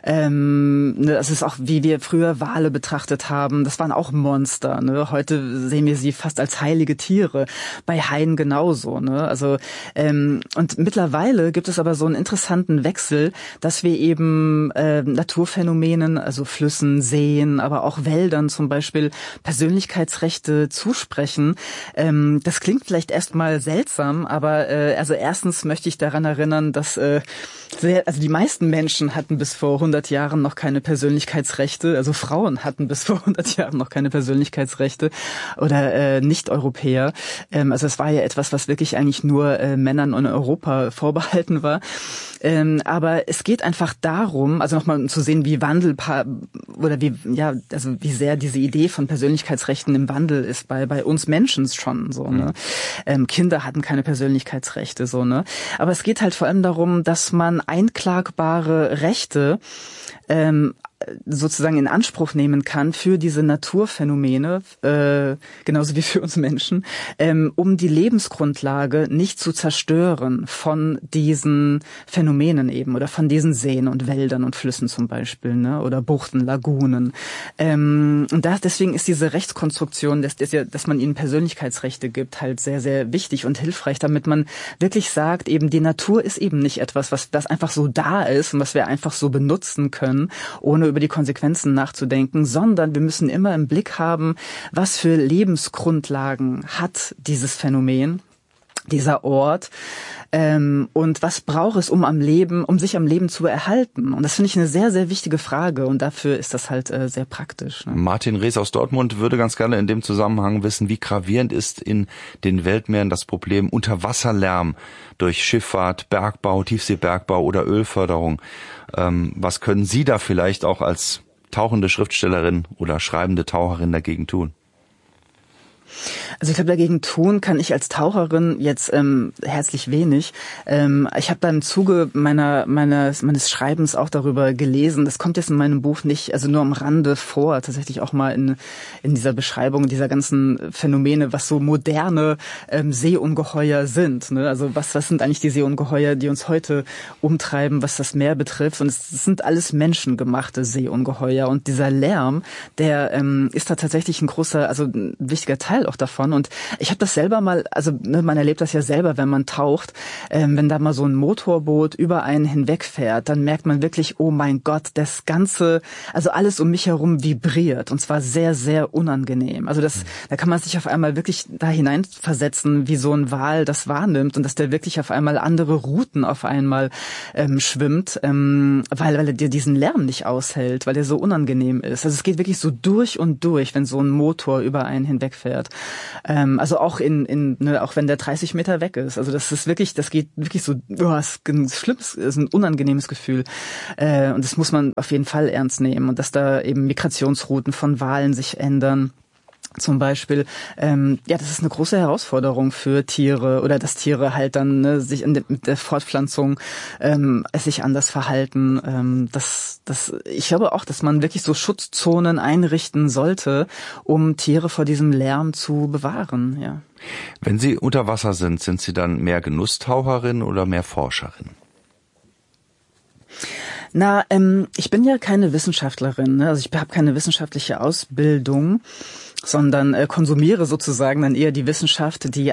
Ähm, das ist auch, wie wir früher Wale betrachtet haben. Das waren auch Monster. Ne? Heute sehen wir sie fast als heilige Tiere. Tiere, bei Haien genauso, ne? Also ähm, und mittlerweile gibt es aber so einen interessanten Wechsel, dass wir eben äh, Naturphänomenen, also Flüssen, Seen, aber auch Wäldern zum Beispiel Persönlichkeitsrechte zusprechen. Ähm, das klingt vielleicht erstmal seltsam, aber äh, also erstens möchte ich daran erinnern, dass äh, sehr, also die meisten Menschen hatten bis vor hundert Jahren noch keine Persönlichkeitsrechte, also Frauen hatten bis vor hundert Jahren noch keine Persönlichkeitsrechte oder äh, Nicht-Europäer. Ähm, also es war ja etwas, was wirklich eigentlich nur äh, Männern in Europa vorbehalten war. Ähm, aber es geht einfach darum, also nochmal zu sehen, wie Wandel oder wie ja, also wie sehr diese Idee von Persönlichkeitsrechten im Wandel ist bei bei uns Menschen schon so. Ne? Ähm, Kinder hatten keine Persönlichkeitsrechte so ne. Aber es geht halt vor allem darum, dass man einklagbare Rechte ähm, sozusagen in Anspruch nehmen kann für diese Naturphänomene, äh, genauso wie für uns Menschen, ähm, um die Lebensgrundlage nicht zu zerstören von diesen Phänomenen eben oder von diesen Seen und Wäldern und Flüssen zum Beispiel, ne, oder Buchten, Lagunen. Ähm, und das, deswegen ist diese Rechtskonstruktion, dass, dass, ja, dass man ihnen Persönlichkeitsrechte gibt, halt sehr, sehr wichtig und hilfreich, damit man wirklich sagt, eben die Natur ist eben nicht etwas, was das einfach so da ist und was wir einfach so benutzen können, ohne über die Konsequenzen nachzudenken, sondern wir müssen immer im Blick haben, was für Lebensgrundlagen hat dieses Phänomen. dieser Ort? Ähm, und was braucht es, um am Leben, um sich am Leben zu erhalten? Und das finde ich eine sehr, sehr wichtige Frage und dafür ist das halt äh, sehr praktisch. Ne? Martin Rees aus Dortmund würde ganz gerne in dem Zusammenhang wissen, wie gravierend ist in den Weltmeeren das Problem Unterwasserlärm durch Schifffahrt, Bergbau, Tiefseebergbau oder Ölförderung. Ähm, was können Sie da vielleicht auch als tauchende Schriftstellerin oder schreibende Taucherin dagegen tun? Also ich glaube, dagegen tun kann ich als Taucherin jetzt ähm, herzlich wenig. Ähm, ich habe da im Zuge meiner meines meines Schreibens auch darüber gelesen. Das kommt jetzt in meinem Buch nicht, also nur am Rande vor, tatsächlich auch mal in in dieser Beschreibung dieser ganzen Phänomene, was so moderne ähm, Seeungeheuer sind. Ne? Also was was sind eigentlich die Seeungeheuer, die uns heute umtreiben, was das Meer betrifft? Und es, es sind alles menschengemachte Seeungeheuer. Und dieser Lärm, der ähm, ist da tatsächlich ein großer, also ein wichtiger Teil auch davon. Und ich habe das selber mal, also ne, man erlebt das ja selber, wenn man taucht, ähm, wenn da mal so ein Motorboot über einen hinwegfährt, dann merkt man wirklich, oh mein Gott, das Ganze, also alles um mich herum vibriert und zwar sehr, sehr unangenehm. Also das, da kann man sich auf einmal wirklich da hineinversetzen, wie so ein Wal das wahrnimmt und dass der wirklich auf einmal andere Routen auf einmal ähm, schwimmt, ähm, weil, weil er dir diesen Lärm nicht aushält, weil der so unangenehm ist. Also es geht wirklich so durch und durch, wenn so ein Motor über einen hinwegfährt. Ähm, also auch in, in ne, auch wenn der dreißig Meter weg ist. Also das ist wirklich, das geht wirklich so, oh, es ist ein schlimmes, ist ein unangenehmes Gefühl. Äh, und das muss man auf jeden Fall ernst nehmen. Und dass da eben Migrationsrouten von Walen sich ändern. Zum Beispiel, ähm, ja, das ist eine große Herausforderung für Tiere oder dass Tiere halt dann ne, sich in de, mit der Fortpflanzung ähm, sich anders verhalten. Ähm, das, das, ich glaube auch, dass man wirklich so Schutzzonen einrichten sollte, um Tiere vor diesem Lärm zu bewahren. Ja. Wenn Sie unter Wasser sind, sind Sie dann mehr Genusstaucherin oder mehr Forscherin? Na, ähm, ich bin ja keine Wissenschaftlerin, ne? Also ich habe keine wissenschaftliche Ausbildung, sondern äh, konsumiere sozusagen dann eher die Wissenschaft, die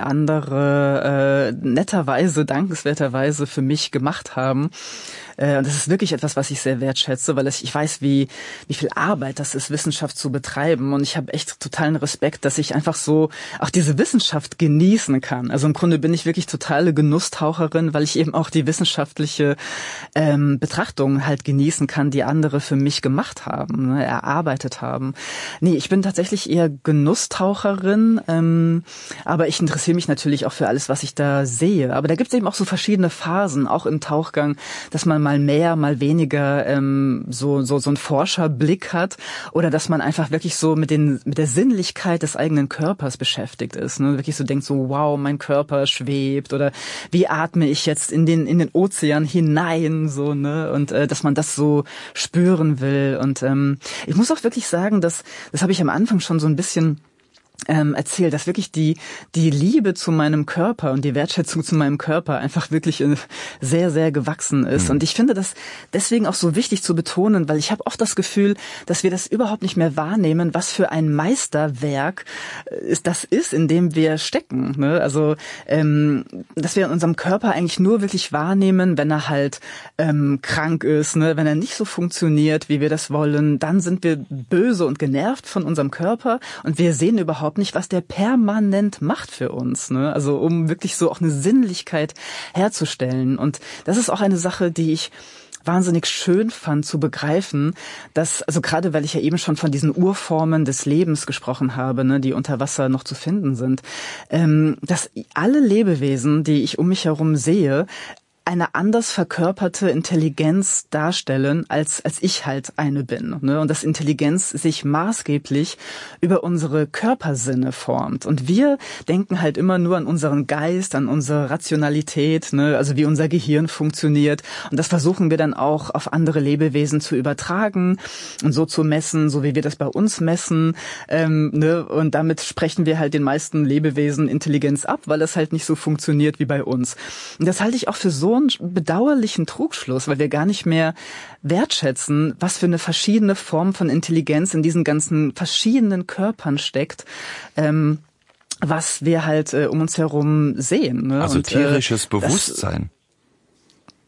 andere äh, netterweise, dankenswerterweise für mich gemacht haben. Äh, und das ist wirklich etwas, was ich sehr wertschätze, weil ich, ich weiß, wie wie viel Arbeit das ist, Wissenschaft zu betreiben. Und ich habe echt totalen Respekt, dass ich einfach so auch diese Wissenschaft genießen kann. Also im Grunde bin ich wirklich totale Genusstaucherin, weil ich eben auch die wissenschaftliche ähm, Betrachtung halt genießen kann, die andere für mich gemacht haben, ne, erarbeitet haben. Nee, ich bin tatsächlich eher Genusstaucherin, ähm, aber ich interessiere mich natürlich auch für alles, was ich da sehe. Aber da gibt es eben auch so verschiedene Phasen, auch im Tauchgang, dass man mal mehr, mal weniger ähm, so so so einen Forscherblick hat oder dass man einfach wirklich so mit den mit der Sinnlichkeit des eigenen Körpers beschäftigt ist, ne? Wirklich so denkt so, wow, mein Körper schwebt oder wie atme ich jetzt in den in den Ozean hinein, so ne und äh, dass man das so spüren will und ähm, ich muss auch wirklich sagen, dass das habe ich am Anfang schon so ein bisschen Ähm, erzählt, dass wirklich die die Liebe zu meinem Körper und die Wertschätzung zu meinem Körper einfach wirklich äh, sehr, sehr gewachsen ist. Mhm. Und ich finde das deswegen auch so wichtig zu betonen, weil ich habe oft das Gefühl, dass wir das überhaupt nicht mehr wahrnehmen, was für ein Meisterwerk ist, das ist, in dem wir stecken. Ne? Also, ähm, dass wir in unserem Körper eigentlich nur wirklich wahrnehmen, wenn er halt ähm, krank ist, ne? Wenn er nicht so funktioniert, wie wir das wollen, dann sind wir böse und genervt von unserem Körper und wir sehen überhaupt nicht, was der permanent macht für uns, ne? Also um wirklich so auch eine Sinnlichkeit herzustellen. Und das ist auch eine Sache, die ich wahnsinnig schön fand zu begreifen, dass, also gerade weil ich ja eben schon von diesen Urformen des Lebens gesprochen habe, ne, die unter Wasser noch zu finden sind, ähm, dass alle Lebewesen, die ich um mich herum sehe, eine anders verkörperte Intelligenz darstellen, als als ich halt eine bin. Ne? Und dass Intelligenz sich maßgeblich über unsere Körpersinne formt. Und wir denken halt immer nur an unseren Geist, an unsere Rationalität, ne? Also wie unser Gehirn funktioniert. Und das versuchen wir dann auch auf andere Lebewesen zu übertragen und so zu messen, so wie wir das bei uns messen. Ähm, ne? Und damit sprechen wir halt den meisten Lebewesen Intelligenz ab, weil es halt nicht so funktioniert wie bei uns. Und das halte ich auch für so einen bedauerlichen Trugschluss, weil wir gar nicht mehr wertschätzen, was für eine verschiedene Form von Intelligenz in diesen ganzen verschiedenen Körpern steckt, ähm, was wir halt äh, um uns herum sehen. Ne? Also Und, tierisches äh, Bewusstsein.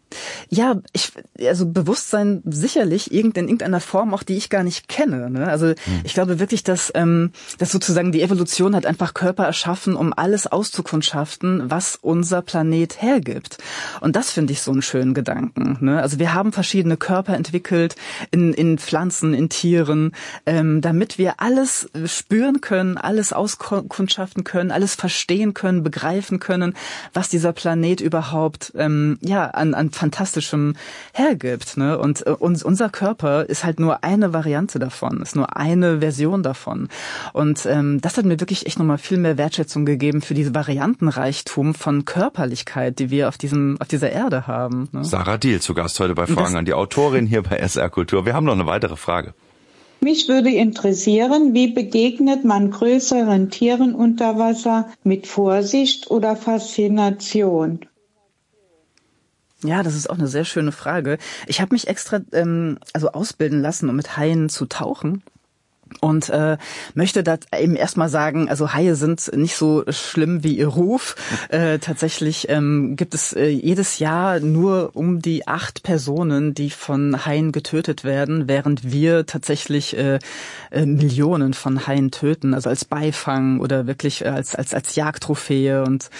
Ja, ich, also Bewusstsein sicherlich in irgendeiner Form auch, die ich gar nicht kenne. Ne? Also hm. ich glaube wirklich, dass, ähm, dass sozusagen die Evolution hat einfach Körper erschaffen, um alles auszukundschaften, was unser Planet hergibt. Und das finde ich so einen schönen Gedanken. Ne? Also wir haben verschiedene Körper entwickelt in, in Pflanzen, in Tieren, ähm, damit wir alles spüren können, alles auskundschaften können, alles verstehen können, begreifen können, was dieser Planet überhaupt ähm, ja an, an fantastischem hergibt. Ne? Und äh, uns, unser Körper ist halt nur eine Variante davon, ist nur eine Version davon. Und ähm, das hat mir wirklich echt nochmal viel mehr Wertschätzung gegeben für diese Variantenreichtum von Körperlichkeit, die wir auf diesem auf dieser Erde haben. Ne? Sarah Diehl zu Gast heute bei Fragen an die Autorin hier bei S R Kultur. Wir haben noch eine weitere Frage. Mich würde interessieren, wie begegnet man größeren Tieren unter Wasser mit Vorsicht oder Faszination? Ja, das ist auch eine sehr schöne Frage. Ich habe mich extra ähm, also ausbilden lassen, um mit Haien zu tauchen. Und äh, möchte da eben erstmal sagen, also Haie sind nicht so schlimm wie ihr Ruf. Äh, tatsächlich ähm, gibt es äh, jedes Jahr nur um die acht Personen, die von Haien getötet werden, während wir tatsächlich äh, äh, Millionen von Haien töten, also als Beifang oder wirklich äh, als als als Jagdtrophäe und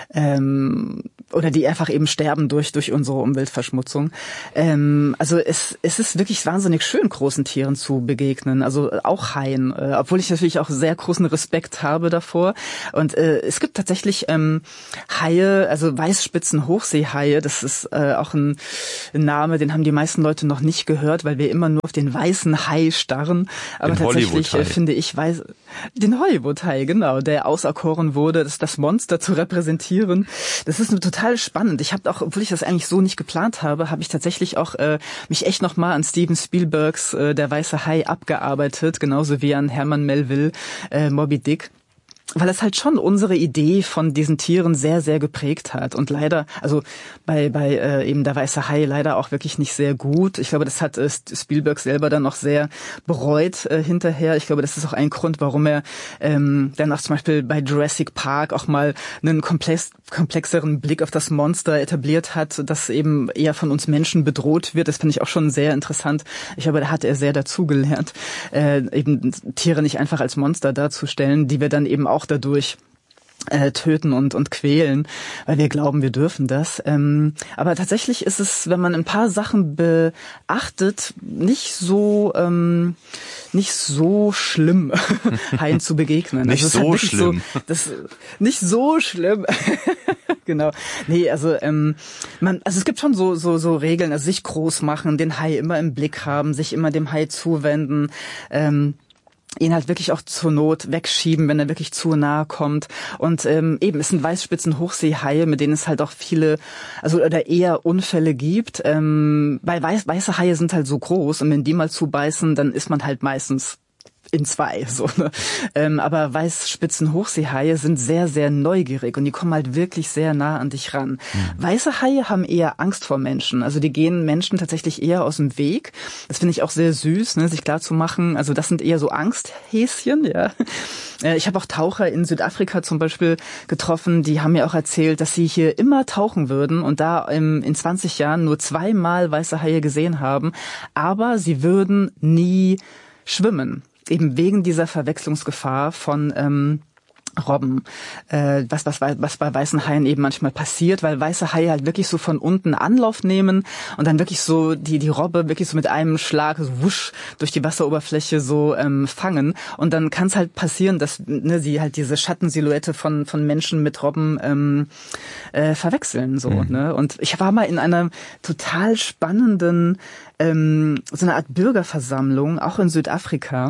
ähm, oder die einfach eben sterben durch durch unsere Umweltverschmutzung. Ähm, also es es ist wirklich wahnsinnig schön, großen Tieren zu begegnen. Also auch Haien, äh, obwohl ich natürlich auch sehr großen Respekt habe davor. Und äh, es gibt tatsächlich ähm, Haie, also Weißspitzen-Hochseehaie, das ist äh, auch ein, ein Name, den haben die meisten Leute noch nicht gehört, weil wir immer nur auf den weißen Hai starren. Aber den tatsächlich äh, finde ich, weiß, den Hollywood-Hai, genau, der auserkoren wurde, das, das Monster zu repräsentieren. Das ist total spannend. Ich habe auch, obwohl ich das eigentlich so nicht geplant habe, habe ich tatsächlich auch äh, mich echt nochmal an Steven Spielbergs äh, Der weiße Hai abgearbeitet, genauso wie an Herman Melville, äh, Moby Dick. Weil es halt schon unsere Idee von diesen Tieren sehr, sehr geprägt hat. Und leider, also bei bei äh, eben Der weiße Hai leider auch wirklich nicht sehr gut. Ich glaube, das hat äh, Spielberg selber dann noch sehr bereut äh, hinterher. Ich glaube, das ist auch ein Grund, warum er ähm, dann auch zum Beispiel bei Jurassic Park auch mal einen komplex, komplexeren Blick auf das Monster etabliert hat, das eben eher von uns Menschen bedroht wird. Das finde ich auch schon sehr interessant. Ich glaube, da hat er sehr dazugelernt, äh, eben Tiere nicht einfach als Monster darzustellen, die wir dann eben auch dadurch äh, töten und und quälen, weil wir glauben, wir dürfen das. Ähm, aber tatsächlich ist es, wenn man ein paar Sachen beachtet, nicht so ähm, nicht so schlimm, Haien zu begegnen. Nicht also so halt schlimm. So, das, nicht so schlimm. Genau. Nee, also ähm, man, also es gibt schon so so so Regeln, also sich groß machen, den Hai immer im Blick haben, sich immer dem Hai zuwenden. Ähm, ihn halt wirklich auch zur Not wegschieben, wenn er wirklich zu nahe kommt. Und ähm, eben, es sind Weißspitzen-Hochseehaie, mit denen es halt auch viele, also oder eher Unfälle gibt. Ähm, weil weiß, weiße Haie sind halt so groß und wenn die mal zubeißen, dann ist man halt meistens in zwei, so, ne? Ähm, aber Weißspitzen-Hochseehaie sind sehr, sehr neugierig und die kommen halt wirklich sehr nah an dich ran. Mhm. Weiße Haie haben eher Angst vor Menschen, also die gehen Menschen tatsächlich eher aus dem Weg. Das finde ich auch sehr süß, ne, sich klar zu machen. Also das sind eher so Angsthäschen, ja. Äh, ich habe auch Taucher in Südafrika zum Beispiel getroffen, die haben mir auch erzählt, dass sie hier immer tauchen würden und da im, in zwanzig Jahren nur zweimal weiße Haie gesehen haben, aber sie würden nie schwimmen. Eben wegen dieser Verwechslungsgefahr von ähm, Robben, äh, was, was, was bei weißen Haien eben manchmal passiert, weil weiße Haie halt wirklich so von unten Anlauf nehmen und dann wirklich so die die Robbe wirklich so mit einem Schlag so wusch durch die Wasseroberfläche so ähm, fangen und dann kann es halt passieren, dass ne, sie halt diese Schattensilhouette von von Menschen mit Robben ähm, äh, verwechseln so mhm. ne und ich war mal in einer total spannenden ähm, so eine Art Bürgerversammlung auch in Südafrika.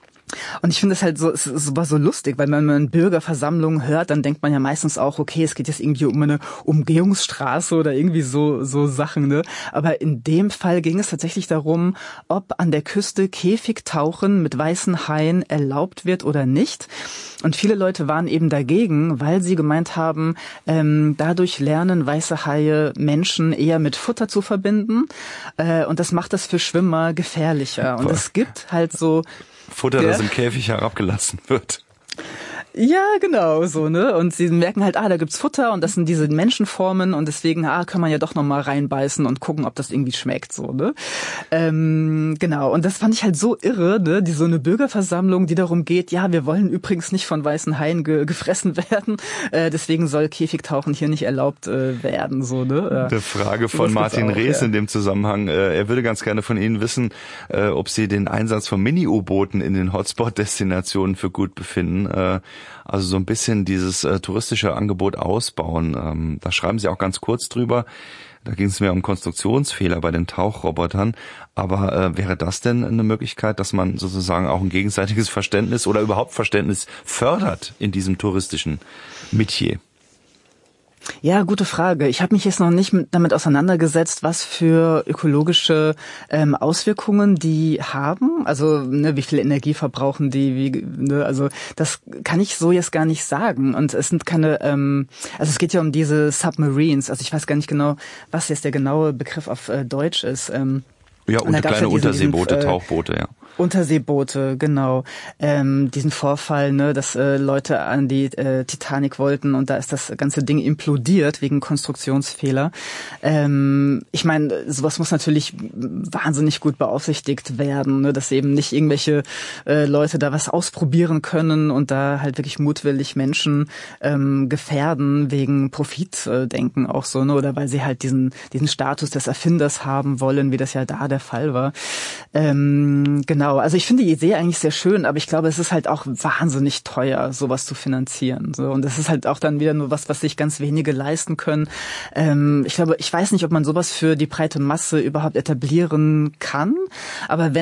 Und ich finde es halt so, es war so lustig, weil wenn man Bürgerversammlungen hört, dann denkt man ja meistens auch, okay, es geht jetzt irgendwie um eine Umgehungsstraße oder irgendwie so so Sachen, ne? Aber in dem Fall ging es tatsächlich darum, ob an der Küste Käfigtauchen mit weißen Haien erlaubt wird oder nicht. Und viele Leute waren eben dagegen, weil sie gemeint haben, ähm, dadurch lernen weiße Haie Menschen eher mit Futter zu verbinden. Äh, und das macht das für Schwimmer gefährlicher. Und es gibt halt so Futter, das im Käfig herabgelassen wird. Ja, genau, so, ne? Und sie merken halt, ah, da gibt's Futter und das sind diese Menschenformen und deswegen, ah, kann man ja doch nochmal reinbeißen und gucken, ob das irgendwie schmeckt, so, ne? Ähm, genau. Und das fand ich halt so irre, ne? Die so eine Bürgerversammlung, die darum geht, ja, wir wollen übrigens nicht von weißen Haien ge- gefressen werden, äh, deswegen soll Käfigtauchen hier nicht erlaubt äh, werden, so, ne? Eine Frage von Martin Rees ja. in dem Zusammenhang. Äh, er würde ganz gerne von Ihnen wissen, äh, ob Sie den Einsatz von Mini-U-Booten in den Hotspot-Destinationen für gut befinden. Äh, Also so ein bisschen dieses äh, touristische Angebot ausbauen. Ähm, da schreiben Sie auch ganz kurz drüber. Da ging es mehr um Konstruktionsfehler bei den Tauchrobotern. Aber äh, wäre das denn eine Möglichkeit, dass man sozusagen auch ein gegenseitiges Verständnis oder überhaupt Verständnis fördert in diesem touristischen Metier? Ja, gute Frage. Ich habe mich jetzt noch nicht mit, damit auseinandergesetzt, was für ökologische ähm, Auswirkungen die haben. Also ne, wie viel Energie verbrauchen die? Wie, ne, also das kann ich so jetzt gar nicht sagen. Und es sind keine, ähm, also es geht ja um diese Submarines. Also ich weiß gar nicht genau, was jetzt der genaue Begriff auf äh, Deutsch ist. Ähm, ja, und, und kleine ja diesen, Unterseeboote, diesen, äh, Tauchboote, ja. Unterseeboote, genau. Ähm, diesen Vorfall, ne, dass äh, Leute an die äh, Titanic wollten und da ist das ganze Ding implodiert wegen Konstruktionsfehler. Ähm, ich meine, sowas muss natürlich wahnsinnig gut beaufsichtigt werden, ne, dass eben nicht irgendwelche äh, Leute da was ausprobieren können und da halt wirklich mutwillig Menschen ähm, gefährden wegen Profitdenken auch so, ne, oder weil sie halt diesen diesen Status des Erfinders haben wollen, wie das ja da der Fall war. Ähm, genau. Also ich finde die Idee eigentlich sehr schön, aber ich glaube, es ist halt auch wahnsinnig teuer, sowas zu finanzieren. So, und das ist halt auch dann wieder nur was, was sich ganz wenige leisten können. Ähm, ich glaube, ich weiß nicht, ob man sowas für die breite Masse überhaupt etablieren kann, aber wenn